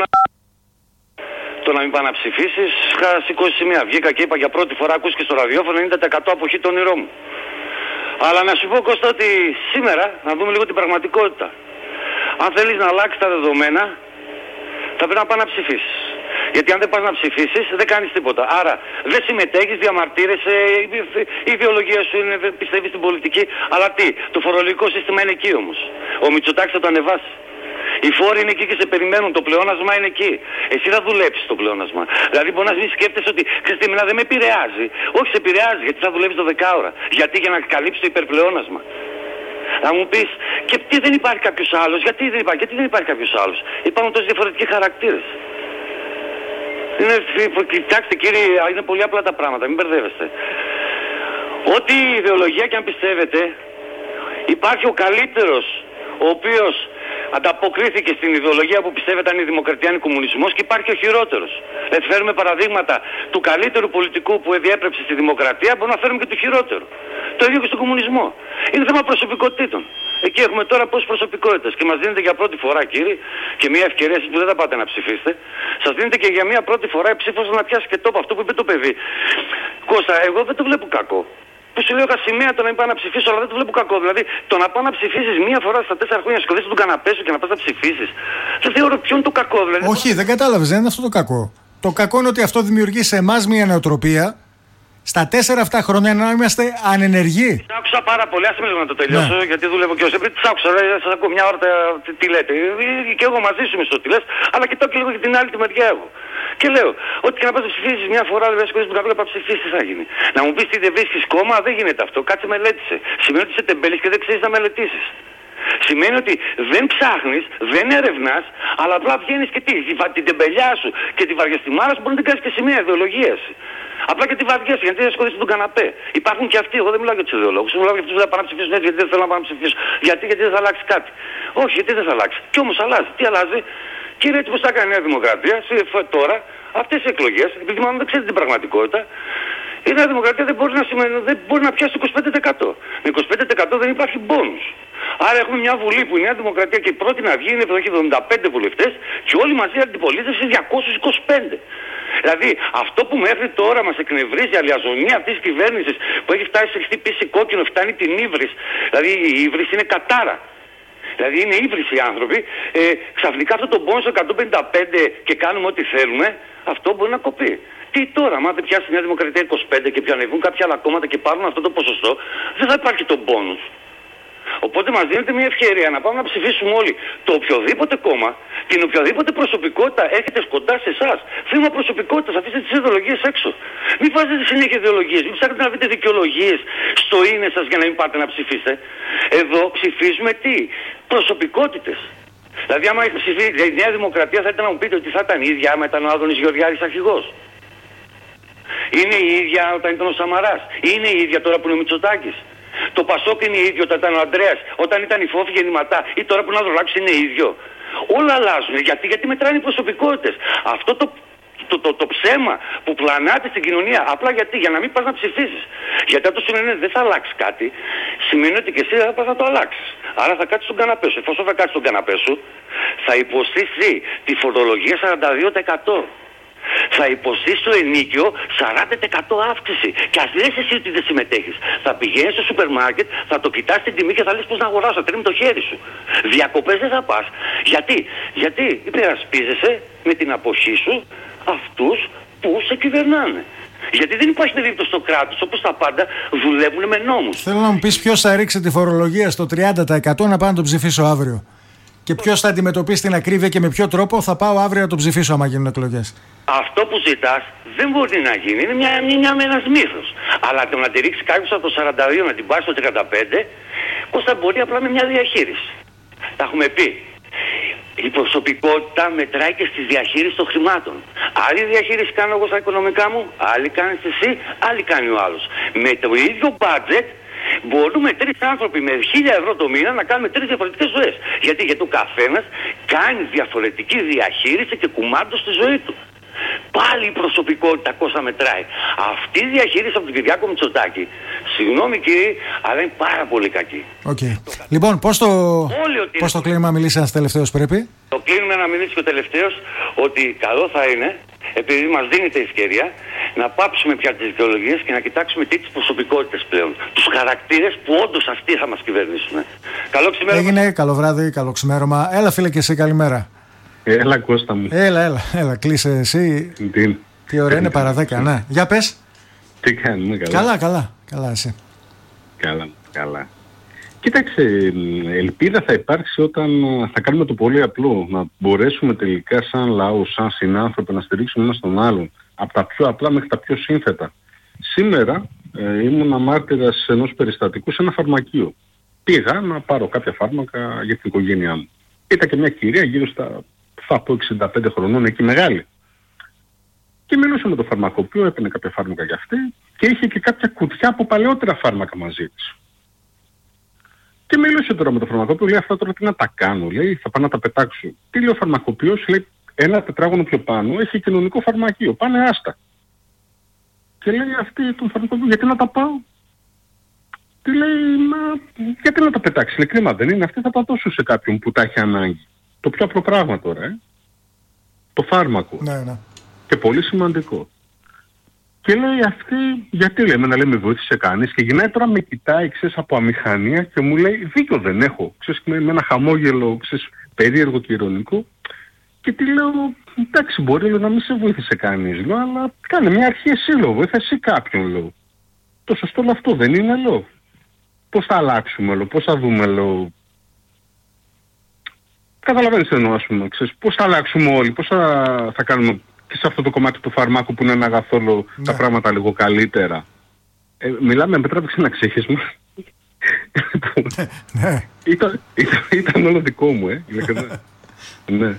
S5: Το να μην πάει να ψηφίσεις, είχα σηκώσει σημεία. Βγήκα και είπα για πρώτη φορά, ακούστηκε στο ραδιόφωνο, 90% αποχή το όνειρό μου. Αλλά να σου πω, Κώστα, ότι σήμερα, να δούμε λίγο την πραγματικότητα. Αν θέλεις να αλλάξεις τα δεδομένα, θα πρέπει να πάει να ψηφίσεις. Γιατί αν δεν πας να ψηφίσεις, δεν κάνεις τίποτα. Άρα δεν συμμετέχεις, διαμαρτύρεσαι, η ιδεολογία σου είναι, πιστεύεις στην πολιτική. Αλλά τι, το φορολογικό σύστημα είναι εκεί όμως. Ο Μητσοτάκης θα το ανεβάσει. Οι φόροι είναι εκεί και σε περιμένουν, το πλεόνασμα είναι εκεί. Εσύ θα δουλέψεις το πλεόνασμα. Δηλαδή μπορεί να μην σκέφτεσαι ότι ξέρεις τι, εμένα δεν με επηρεάζει. Όχι, σε επηρεάζει γιατί θα δουλεύεις 12 ώρα. Γιατί? Για να καλύψεις το υπερπλεόνασμα. Θα μου πεις, και τι δεν υπάρχει κάποιος άλλος? Γιατί δεν υπάρχει κάποιος άλλος? Υπάρχουν τόσοι διαφορετικοί χαρακτήρες. Κοιτάξτε κύριοι, είναι πολύ απλά τα πράγματα, μην μπερδεύεστε. Ό,τι ιδεολογία και αν πιστεύετε, υπάρχει ο καλύτερος, ο οποίος ανταποκρίθηκε στην ιδεολογία που πιστεύετε αν είναι η δημοκρατία, αν είναι κομμουνισμός, και υπάρχει ο χειρότερος. Φέρουμε παραδείγματα του καλύτερου πολιτικού που διέπρεψε στη δημοκρατία, μπορούμε να φέρουμε και του χειρότερου. Το ίδιο και στον κομμουνισμό. Είναι θέμα προσωπικότητων. Εκεί έχουμε τώρα πόσες προσωπικότητες και μας δίνετε για πρώτη φορά, κύριοι, και μια ευκαιρία εσείς που δεν θα πάτε να ψηφίσετε, σας δίνετε και για μια πρώτη φορά η ψήφος να πιάσει και τόπο. Αυτό που είπε το παιδί. Κώστα, εγώ δεν το βλέπω κακό. Που σου λέω είχα σημαία το να μην πάω να ψηφίσω, αλλά δεν το βλέπω κακό. Δηλαδή, το να πάω να ψηφίσεις μία φορά στα 4 χρόνια, σκοτήσεις τον καναπέ σου και να πας να ψηφίσεις, δεν θεωρώ ποιο είναι το κακό. Δηλαδή,
S1: όχι, δεν κατάλαβες, δεν είναι αυτό το κακό. Το κακό είναι ότι αυτό δημιουργεί σε εμάς μια νοοτροπία. Στα 4 αυτά χρόνια να είμαστε ανενεργοί.
S5: Σ' άκουσα πάρα πολύ, άσε με λίγο να το τελειώσω, ναι. Γιατί δουλεύω και ως επειδή σ' άκουσα, σας ακούω μια ώρα τι λέτε. Και εγώ μαζί σου μισό τι λες, αλλά κοιτάω και λίγο για την άλλη τη μεριά εγώ. Και λέω, ότι και να πας να ψηφίσεις μια φορά, δεν σκοτήσεις τον καπέλο, να ψηφίσεις, τι θα γίνει? Να μου πεις τι δεν βρίσκεις κόμμα, δεν γίνεται αυτό. Κάτσε μελέτησε. Σημαίνει ότι είσαι τεμπέλης και δεν ξέρεις να μελετήσεις. Σημαίνει ότι δεν ψάχνεις, δεν ερευνάς, αλλά απλά βγαίνεις και τι, την τεμπελιά σου και τη βαριεστημάρα σου μπορεί να την κάνεις και σημαία ιδεολογίας. Απλά και τη βαριέσαι, γιατί δεν σκοτήσεις τον καναπέ. Υπάρχουν και αυτοί, εγώ δεν μιλάω για τους ιδεολόγους, μιλάω για αυτούς που θα πάνε να ψηφίσουν έτσι, γιατί δεν θέλω να πάνε να ψηφίσουν. Γιατί δεν θα αλλάξει κάτι. Όχι, γιατί δεν θα αλλάξει. Κι όμως αλλάζει. Τι αλλάζει? Κύριε, έτσι πως θα κάνει η Νέα Δημοκρατία, τώρα, αυτές οι εκλογές, επειδή μάλλον δεν ξέρετε την πραγματικότητα, η Νέα Δημοκρατία δεν μπορεί να πιάσει το 25%. Με 25% δεν υπάρχει μπόνους. Άρα έχουμε μια βουλή που η Νέα Δημοκρατία και η πρώτη να βγει είναι που έχει 75 βουλευτές και όλοι μαζί η αντιπολίτευση 225. Δηλαδή αυτό που μέχρι τώρα μας εκνευρίζει η αλιαζονία αυτής της κυβέρνησης που έχει φτάσει σε χτυπήσει κόκκινο, φτάνει την ύβρις. Δηλαδή η ύβρις είναι κατάρα. Δηλαδή είναι ύβρις οι άνθρωποι. Ξαφνικά αυτό το πόνο στο 155 και κάνουμε ό,τι θέλουμε, αυτό μπορεί να κοπεί. Τι τώρα, άμα δεν πιάσει η Νέα Δημοκρατία 25 και πιανεύουν κάποια άλλα κόμματα και πάρουν αυτό το ποσοστό, δεν θα υπάρχει το πόνος. Οπότε μας δίνεται μια ευκαιρία να πάμε να ψηφίσουμε όλοι το οποιοδήποτε κόμμα, την οποιαδήποτε προσωπικότητα έρχεται κοντά σε εσάς. Θέμα προσωπικότητας, αφήστε τις ιδεολογίες έξω. Μην βάζετε συνέχεια ιδεολογίες, μην ψάχνετε να βρείτε δικαιολογίες στο είναι σας για να μην πάτε να ψηφίσετε. Εδώ ψηφίζουμε τι? Προσωπικότητες. Δηλαδή, άμα ψηφίσει η Νέα Δημοκρατία, θα ήταν να μου πείτε ότι θα ήταν η ίδια άμα ήταν ο Άδωνης Γεωργιάδης αρχηγός. Είναι η ίδια όταν ήταν ο Σαμαράς. Είναι η ίδια τώρα που είναι ο Μητσοτάκης. Το Πασόκ είναι ίδιο όταν ήταν ο Ανδρέας, όταν ήταν η Φόφη γεννηματά, ή τώρα που είναι ο Ανδρολάκης είναι ίδιο. Όλα αλλάζουν. Γιατί μετράνε οι προσωπικότητες. Αυτό το ψέμα που πλανάται στην κοινωνία, απλά για να μην πας να ψηφίσεις. Γιατί αν το σημαίνει δεν θα αλλάξει κάτι, σημαίνει ότι και εσύ θα πας να το αλλάξεις. Άρα θα κάτσεις στον καναπέ σου. Εφόσον θα κάτσεις στον καναπέ σου, θα υποστείς τη φορολογία 42%. Θα υποστείς το ενίκιο 40% αύξηση. Και ας λες εσύ ότι δεν συμμετέχεις. Θα πηγαίνεις στο σούπερ μάρκετ, θα το κοιτάς την τιμή και θα λες πώς να αγοράσεις, θα τρέμει το χέρι σου. Διακοπές δεν θα πας. Γιατί υπερασπίζεσαι με την αποχή σου αυτούς που σε κυβερνάνε. Γιατί δεν υπάρχει περίπτωση στο κράτος, όπως τα πάντα δουλεύουν με νόμους.
S1: Θέλω να μου πεις ποιος θα ρίξει τη φορολογία στο 30% να πάω να τον ψηφίσω αύριο. Και ποιος θα αντιμετωπίσει την ακρίβεια και με ποιο τρόπο θα πάω αύριο να τον ψηφίσω άμα γίνουν εκλογές.
S5: Αυτό που ζητάς δεν μπορεί να γίνει. Είναι ένας μύθος. Αλλά το να τη ρίξει κάποιος από το 42 να την πάει στο 35, πώς θα μπορεί απλά με μια διαχείριση. Τα έχουμε πει. Η προσωπικότητα μετράει και στη διαχείριση των χρημάτων. Άλλη διαχείριση κάνω εγώ στα οικονομικά μου, άλλη κάνεις εσύ, άλλη κάνει ο άλλος. Με το ίδιο budget μπορούμε 3 άνθρωποι με 1.000 ευρώ το μήνα να κάνουμε 3 διαφορετικές ζωές. Γιατί ο καθένας κάνει διαφορετική διαχείριση και κουμάντο στη ζωή του. Πάλι η προσωπικότητα κόστα μετράει. Αυτή η διαχείριση από τον Κυριάκο Μητσοτάκη, συγγνώμη κύριε, αλλά είναι πάρα πολύ κακή.
S1: Okay. Λοιπόν, πώς το κλείνουμε να μιλήσει ένας τελευταίος πρέπει?
S5: Το κλείνουμε να μιλήσει και ο τελευταίος ότι καλό θα είναι, επειδή μας δίνεται η ευκαιρία, να πάψουμε πια τις δικαιολογίες και να κοιτάξουμε τις προσωπικότητες πλέον. Τους χαρακτήρες που όντως αυτοί θα μας κυβερνήσουν. Καλό ξημέρωμα.
S1: Έγινε, καλό βράδυ, καλό ξημέρωμα. Έλα φίλε και εσύ, καλημέρα.
S6: Έλα Κώστα μου.
S1: Έλα, κλείσε εσύ. Τι ωραία, είναι παρά 10, ναι. Για πες.
S6: Τι κάνουμε, καλά.
S1: Καλά εσύ.
S6: Καλά. Κοίταξε, ελπίδα θα υπάρξει όταν θα κάνουμε το πολύ απλό. Να μπορέσουμε τελικά σαν λαό, σαν συνάνθρωποι να στηρίξουμε ένας τον άλλον. Από τα πιο απλά μέχρι τα πιο σύνθετα. Σήμερα ήμουν μάρτυρας ενός περιστατικού σε ένα φαρμακείο. Πήγα να πάρω κάποια φάρμακα για την οικογένειά μου. Ήταν και μια κυρία γύρω στα, θα πω 65 χρονών, εκεί μεγάλη. Και μιλούσε με το φαρμακοποιό, έπαιρνε κάποια φάρμακα για αυτή και είχε και κάποια κουτιά από παλαιότερα φάρμακα μαζί της. Και μιλούσε τώρα με το φαρμακοποιό, λέει αυτά τώρα τι να τα κάνω, λέει θα πάω να τα πετάξω. Τι λέει ο φαρμακοποιός, λέει ένα τετράγωνο πιο πάνω έχει κοινωνικό φαρμακείο, πάνε άστα. Και λέει αυτή τον φαρμακοποιό, γιατί να τα πάω. Τι λέει, γιατί να τα πετάξει, λέει κρίμα δεν είναι, αυτή θα τα δώσω σε κάποιον που τα έχει ανάγκη. Το πιο απλό πράγμα τώρα, το φάρμακο.
S1: Ναι.
S6: Και πολύ σημαντικό. Και λέει αυτή, γιατί λέμε να λέμε βοήθησε κανείς και γυρνάει τώρα με κοιτάει, ξέρεις, από αμηχανία και μου λέει δίκιο δεν έχω. Ξέρεις, με ένα χαμόγελο, ξέρεις, περίεργο και ειρωνικό. Και τι λέω, εντάξει μπορεί λέω, να μην σε βοήθησε κανείς, λέω, αλλά κάνε μια αρχή εσύ, λέω, βοήθησε εσύ κάποιον, λέω. Το σωστό λέω αυτό δεν είναι, λέω. Πώς θα αλλάξουμε, λέω, πώς θα δούμε, λέω. Καταλαβαίνεις τι εννοώ, ας πούμε, ξέρεις, πώς θα αλλάξουμε όλοι, πώς θα κάνουμε και σε αυτό το κομμάτι του φαρμάκου που είναι ένα αγαθόλο τα πράγματα λίγο καλύτερα. Μιλάμε με τράβηξε ένα ξέχισμα. Ήταν όλο δικό μου, ναι.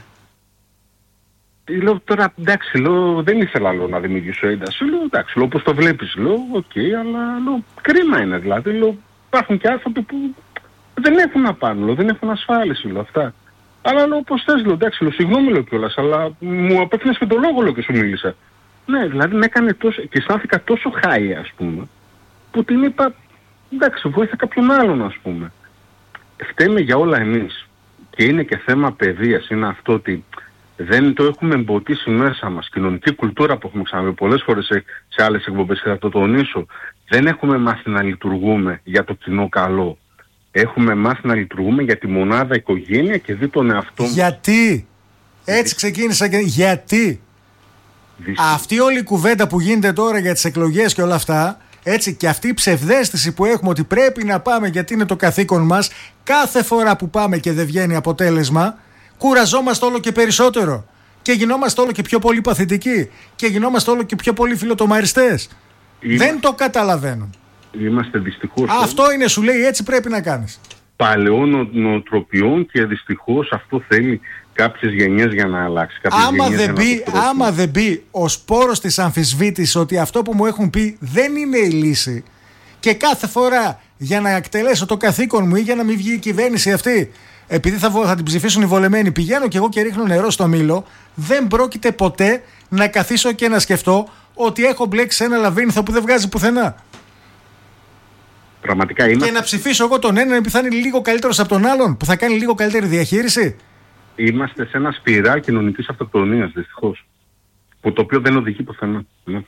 S6: Λέω τώρα, εντάξει, λέω, δεν ήθελα λέω, να δημιουργήσω ένταση. Λέω, εντάξει, λέω, όπως το βλέπεις, λέω, οκ, αλλά λέω, κρίμα είναι δηλαδή. Λέω, υπάρχουν και άνθρωποι που δεν έχουν να πάνε, λέω, δεν έχουν ασφάλιση, λέω, αυτά. Αλλά λέω, πώς θες, λέω, εντάξει, λέω, συγγνώμη, λέω κιόλας, αλλά μου απέφθυνες και το λόγο, λέω, και σου μίλησα. Ναι, δηλαδή με έκανε τόσο, και αισθάνθηκα τόσο χάη, ας πούμε, που την είπα, εντάξει, βοήθησα κάποιον άλλον, ας πούμε. Φταίμε για όλα εμείς. Και είναι και θέμα παιδείας, είναι αυτό ότι δεν το έχουμε εμποτίσει μέσα μας. Κοινωνική κουλτούρα που έχουμε ξαναπεί πολλές φορές σε άλλες εκπομπές και θα το τονίσω. Δεν έχουμε μάθει να λειτουργούμε για το κοινό καλό. Έχουμε μάθει να λειτουργούμε για τη μονάδα οικογένεια και δει τον εαυτό μας.
S1: Γιατί? Έτσι ξεκίνησα και γιατί? Αυτή όλη η κουβέντα που γίνεται τώρα για τις εκλογές και όλα αυτά Έτσι, και αυτή η ψευδαίσθηση που έχουμε ότι πρέπει να πάμε γιατί είναι το καθήκον μας, κάθε φορά που πάμε και δεν βγαίνει αποτέλεσμα, κουραζόμαστε όλο και περισσότερο. Και γινόμαστε όλο και πιο πολύ παθητικοί. Και γινόμαστε όλο και πιο πολύ φιλοτομαριστές. Δεν το καταλαβαίνουν.
S6: Είμαστε δυστυχώς.
S1: Αυτό είναι, σου λέει, έτσι πρέπει να κάνεις.
S6: Παλαιών νοοτροπιών και δυστυχώς αυτό θέλει κάποιες γενιές για να αλλάξει.
S1: Άμα δεν μπει ο σπόρος της αμφισβήτησης ότι αυτό που μου έχουν πει δεν είναι η λύση, και κάθε φορά για να εκτελέσω το καθήκον μου ή για να μην βγει η κυβέρνηση αυτή, επειδή θα την ψηφίσουν οι βολεμένοι, πηγαίνω και εγώ και ρίχνω νερό στο μήλο, δεν πρόκειται ποτέ να καθίσω και να σκεφτώ ότι έχω μπλέξει ένα λαβύρινθο που δεν βγάζει πουθενά.
S6: Πραγματικά
S1: και να ψηφίσω εγώ τον έναν που θα είναι λίγο καλύτερος από τον άλλον, που θα κάνει λίγο καλύτερη διαχείριση.
S6: Είμαστε σε ένα σπιράλ κοινωνικής αυτοκτονίας, δυστυχώς. Που το οποίο δεν οδηγεί πουθενά. Ναι.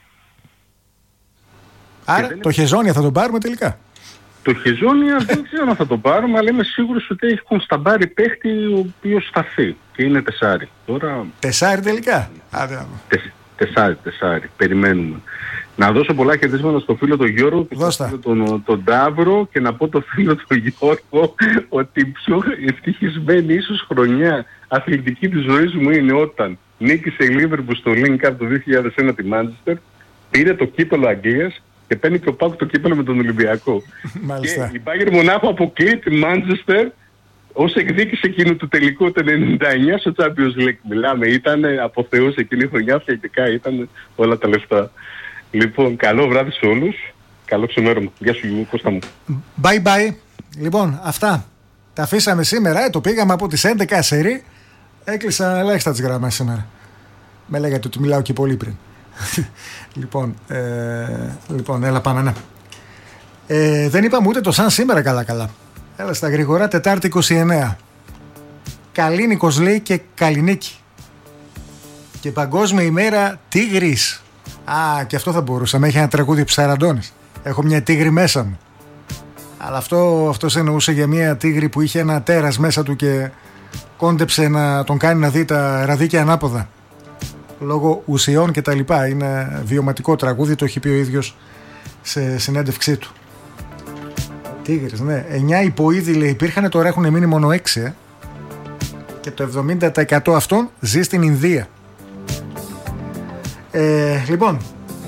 S1: Άρα το Χεζόνια θα τον πάρουμε τελικά?
S6: Το Χεζόνια δεν ξέρω αν θα τον πάρουμε, αλλά είμαι σίγουρος ότι έχει κονσταμπάρει παίχτη ο οποίος σταθεί. Και είναι 4. Τώρα...
S1: 4 τελικά.
S6: Τεσάρι. Περιμένουμε. Να δώσω πολλά χαιρετίσματα στο φίλο τον Γιώργο και στο φίλο τον Ταύρο, και να πω το φίλο τον Γιώργο ότι η πιο ευτυχισμένη ίσως χρονιά αθλητική της ζωής μου είναι όταν νίκησε η Λίβερπουλ στο Link Cup το 2001 τη Μάντσεστερ, πήρε το κύπελλο Αγγλίας και παίρνει και ο ΠΑΟΚ το κύπελλο με τον Ολυμπιακό.
S1: Μάλιστα.
S6: Και η Bayern Μονάχο αποκλείει τη Μάντσεστερ ως εκδίκηση εκείνου του τελικού το 99 στο Champions League. Μιλάμε, ήταν αποθεούς εκείνη η χρονιά, φυσικά ήταν όλα τα λεφτά. Λοιπόν, καλό βράδυ σε όλους. Καλό ξημέρωμα. Γεια σου Κώστα μου.
S1: Bye bye. Λοιπόν, αυτά τα αφήσαμε σήμερα. Το πήγαμε από τις 11 σερί. Έκλεισα ελάχιστα τις γραμμές σήμερα. Με λέγατε ότι μιλάω και πολύ πριν. Λοιπόν, έλα πάμε, ναι. Δεν είπαμε ούτε το σαν σήμερα καλά. Έλα στα γρήγορα, Τετάρτη 29. Καλήνικος λέει και Καλλινίκη. Και Παγκόσμια ημέρα Τίγρης. Και αυτό θα μπορούσαμε. Έχει ένα τραγούδι Ψαραντώνης. Έχω μια τίγρη μέσα μου. Αλλά αυτός εννοούσε για μια τίγρη που είχε ένα τέρας μέσα του και κόντεψε να τον κάνει να δει τα ραδίκια ανάποδα. Λόγω ουσιών και τα λοιπά. Είναι βιωματικό τραγούδι, το έχει πει ο ίδιος σε συνέντευξή του. Τίγρης, ναι. 9 υποείδη λέει υπήρχαν, τώρα έχουν μείνει μόνο 6. Και το 70% αυτών ζει στην Ινδία. Λοιπόν,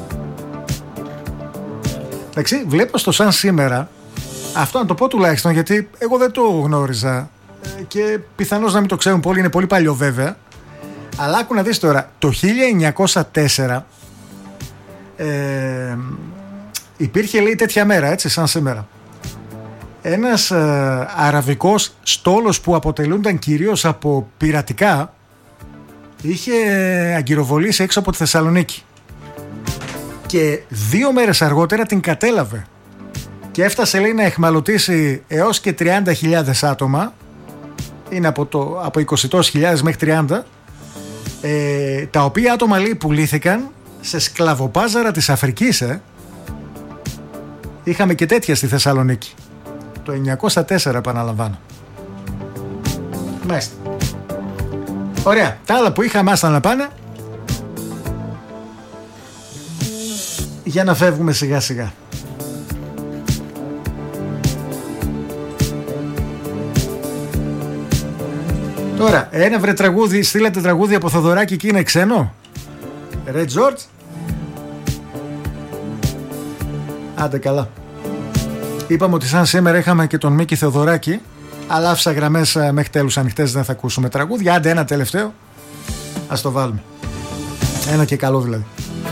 S1: εντάξει, βλέπω στο σαν σήμερα, αυτό να το πω τουλάχιστον γιατί εγώ δεν το γνώριζα και πιθανώς να μην το ξέρουν πολλοί, είναι πολύ παλιό βέβαια, αλλά άκου να δεις τώρα, το 1904 υπήρχε λέει τέτοια μέρα, έτσι, σαν σήμερα. Ένας αραβικός στόλος που αποτελούνταν κυρίως από πειρατικά είχε αγκυροβολήσει έξω από τη Θεσσαλονίκη και 2 μέρες αργότερα την κατέλαβε και έφτασε λέει να εχμαλωτήσει έως και 30.000 άτομα, είναι από 20.000 μέχρι 30, τα οποία άτομα λέει πουλήθηκαν σε σκλαβοπάζαρα της Αφρικής. Είχαμε και τέτοια στη Θεσσαλονίκη το 904, επαναλαμβάνω. Μάλιστα. Ωραία. Τα άλλα που είχαμε άστα να πάνε, για να φεύγουμε σιγά σιγά. Τώρα, ένα βρε τραγούδι, στείλατε τραγούδι από Θοδωράκη και είναι ξένο. Ρε Τζόρτζ. Άντε καλά. Είπαμε ότι σαν σήμερα είχαμε και τον Μίκη Θεοδωράκη, αλλά άφησα γραμμές μέχρι τέλους ανοιχτές, δεν θα ακούσουμε τραγούδια. Άντε ένα τελευταίο, ας το βάλουμε. Ένα και καλό δηλαδή.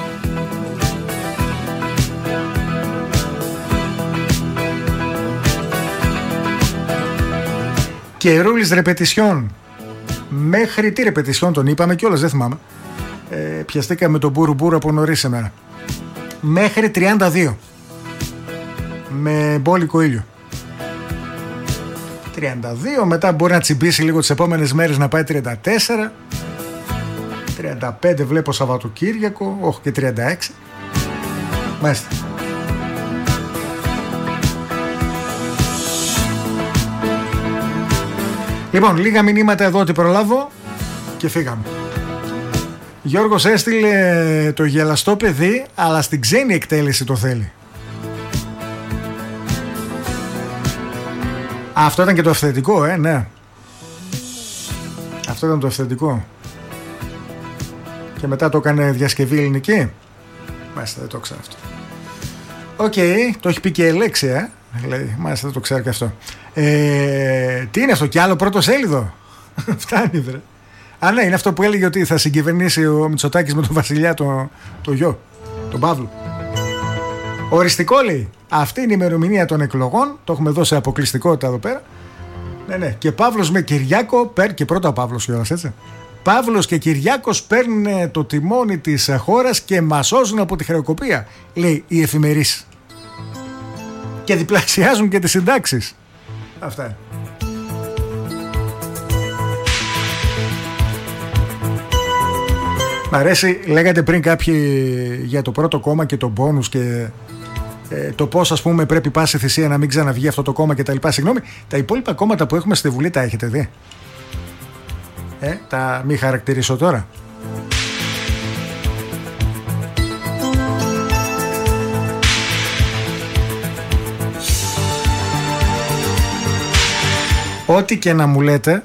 S1: Και Ρούλης ρεπετησιόν. Μέχρι τι ρεπετησιόν τον είπαμε κιόλας, δεν θυμάμαι. Πιαστήκαμε τον Μπούρου Μπούρου από νωρίς σήμερα. Μέχρι 32. Με μπόλικο ήλιο. 32, μετά μπορεί να τσιμπήσει λίγο τις επόμενες μέρες να πάει 34. 35 βλέπω Σαββατοκύριακο, όχι και 36. Μάλιστα. Λοιπόν, λίγα μηνύματα εδώ ότι προλάβω και φύγαμε. Γιώργος έστειλε το γελαστό παιδί, αλλά στην ξένη εκτέλεση το θέλει. Αυτό ήταν και το αυθεντικό, ναι. Αυτό ήταν το αυθεντικό. Και μετά το έκανε διασκευή ελληνική. Μάλιστα, δεν το ξέρω αυτό. Οκ, το έχει πει και η Ελέξια. Λέει, μάλιστα, δεν το ξέρω και αυτό. Τι είναι αυτό, κι άλλο πρώτο σέλιδο? Φτάνει, βρε. Α, ναι, είναι αυτό που έλεγε ότι θα συγκυβερνήσει ο Μητσοτάκης με τον Βασιλιά, το γιο, τον Παύλο. Οριστικό, λέει. Αυτή είναι η ημερομηνία των εκλογών. Το έχουμε δώσει αποκλειστικότητα εδώ πέρα. Ναι. Και Παύλος με Κυριάκο, και πρώτα ο Παύλος κιόλας, έτσι. Παύλος και Κυριάκος παίρνουν το τιμόνι της χώρας και μας σώζουν από τη χρεοκοπία, λέει η εφημερής. Και διπλασιάζουν και τις συντάξεις. Αυτά είναι. Μ' αρέσει, λέγατε πριν κάποιοι για το πρώτο κόμμα και τον πόνους και το πώς, ας πούμε, πρέπει πάση θυσία να μην ξαναβγεί αυτό το κόμμα και τα λοιπά. Συγγνώμη, τα υπόλοιπα κόμματα που έχουμε στη Βουλή τα έχετε δει? Τα μη χαρακτηρίσω τώρα. Ό,τι και να μου λέτε,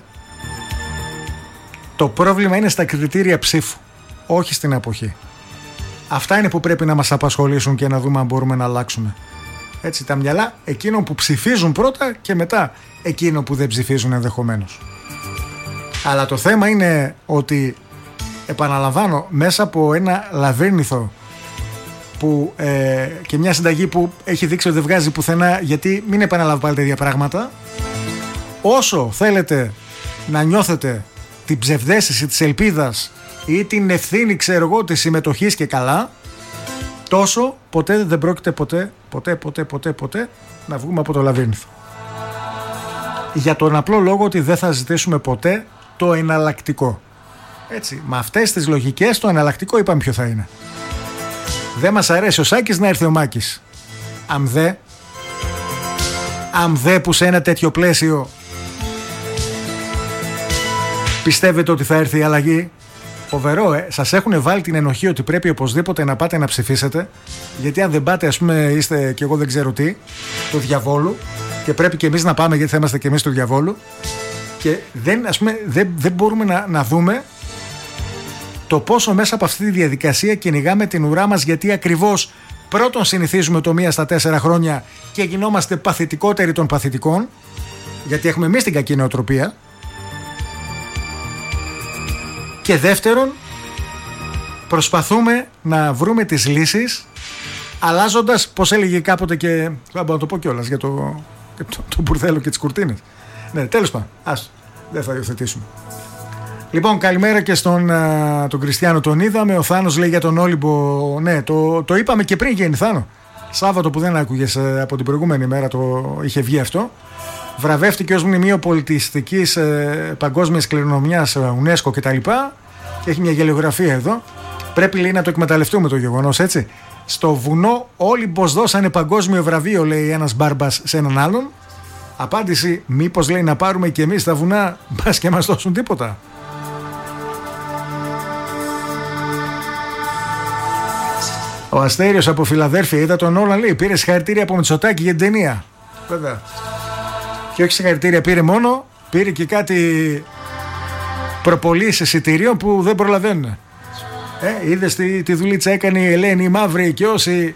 S1: το πρόβλημα είναι στα κριτήρια ψήφου, όχι στην εποχή. Αυτά είναι που πρέπει να μας απασχολήσουν και να δούμε αν μπορούμε να αλλάξουμε. Έτσι, τα μυαλά εκείνων που ψηφίζουν πρώτα και μετά εκείνων που δεν ψηφίζουν ενδεχομένως. Αλλά το θέμα είναι ότι, επαναλαμβάνω, μέσα από ένα λαβύρινθο που, και μια συνταγή που έχει δείξει ότι δεν βγάζει πουθενά, γιατί μην επαναλάβω πάλι τα ίδια πράγματα, όσο θέλετε να νιώθετε την ψευδαίσθηση της ελπίδας ή την ευθύνη, ξέρω εγώ, της συμμετοχής και καλά, τόσο ποτέ δεν πρόκειται ποτέ να βγούμε από το λαβύρινθο. Για τον απλό λόγο ότι δεν θα ζητήσουμε ποτέ το εναλλακτικό. Έτσι, με αυτές τις λογικές το εναλλακτικό είπαμε ποιο θα είναι. Δεν μας αρέσει ο Σάκης, να έρθει ο Μάκης. Αμδέ που σε ένα τέτοιο πλαίσιο πιστεύετε ότι θα έρθει η αλλαγή? Φοβερό, σας έχουν βάλει την ενοχή ότι πρέπει οπωσδήποτε να πάτε να ψηφίσετε, γιατί αν δεν πάτε, ας πούμε, είστε και εγώ δεν ξέρω τι, του διαβόλου, και πρέπει και εμείς να πάμε γιατί θα είμαστε και εμείς του διαβόλου, και δεν μπορούμε να δούμε το πόσο μέσα από αυτή τη διαδικασία κυνηγάμε την ουρά μας, γιατί ακριβώς πρώτον συνηθίζουμε το 1 στα 4 χρόνια και γινόμαστε παθητικότεροι των παθητικών, γιατί έχουμε εμείς την κακή νοοτροπία. Και δεύτερον, προσπαθούμε να βρούμε τις λύσεις αλλάζοντας, πως έλεγε κάποτε, και θα μπορώ να το πω κιόλας για το μπουρδέλο και τις κουρτίνες. Ναι, τέλος πάντων, δεν θα υιοθετήσουμε. Λοιπόν, καλημέρα και τον Κριστιανό, τον είδαμε. Ο Θάνος λέει για τον Όλυμπο. Ναι, το είπαμε και πριν γίνει, Θάνο. Σάββατο που δεν άκουγες από την προηγούμενη μέρα, το είχε βγει αυτό. Βραβεύτηκε ως μνημείο πολιτιστικής παγκόσμιας κληρονομιάς UNESCO κτλ. Και έχει μια γελιογραφία εδώ. Πρέπει, λέει, να το εκμεταλλευτούμε το γεγονός, έτσι. Στο βουνό Όλυμπος δώσανε παγκόσμιο βραβείο, λέει ένας μπάρμπας σε έναν άλλον. Απάντηση, μήπως, λέει, να πάρουμε και εμείς τα βουνά, μπας και μας δώσουν τίποτα. Ο Αστέριος από Φιλαδέλφια, είδα τον Όλαν, λέει, πήρε συγχαρητήρια από Μητσοτάκη για την ταινία. Βέβαια. Και όχι συγχαρητήρια πήρε μόνο, πήρε και κάτι προπολίσεις εισιτηρίων που δεν προλαβαίνουν. Είδες τη δουλίτσα έκανε η Ελένη η Μαύρη και όσοι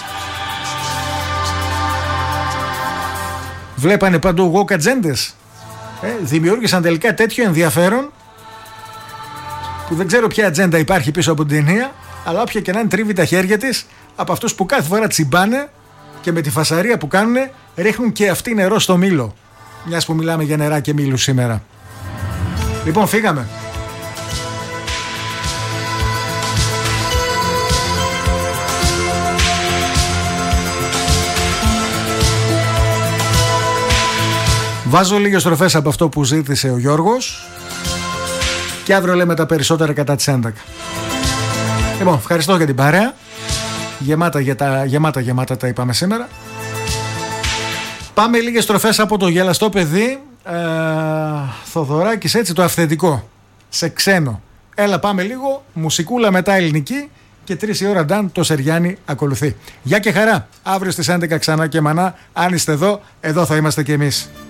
S1: βλέπανε παντού woke ατζέντες, δημιούργησαν τελικά τέτοιο ενδιαφέρον που δεν ξέρω ποια ατζέντα υπάρχει πίσω από την ταινία, αλλά όποια και να είναι τρίβει τα χέρια της από αυτούς που κάθε φορά τσιμπάνε και με τη φασαρία που κάνουν ρίχνουν και αυτοί νερό στο μήλο, μιας που μιλάμε για νερά και μήλου σήμερα. Λοιπόν, φύγαμε. Βάζω λίγες στροφές από αυτό που ζήτησε ο Γιώργος και αύριο λέμε τα περισσότερα κατά τις 11. Λοιπόν, ευχαριστώ για την παρέα. Γεμάτα τα είπαμε σήμερα. Πάμε λίγες στροφές από το γελαστό παιδί Θοδωράκης, έτσι, το αυθεντικό, σε ξένο. Έλα, πάμε λίγο μουσικούλα, μετά ελληνική, και 3 η ώρα Νταν, το Σεριάνι ακολουθεί. Γεια και χαρά, αύριο στις 11 ξανά και μανά. Αν είστε εδώ θα είμαστε κι εμείς.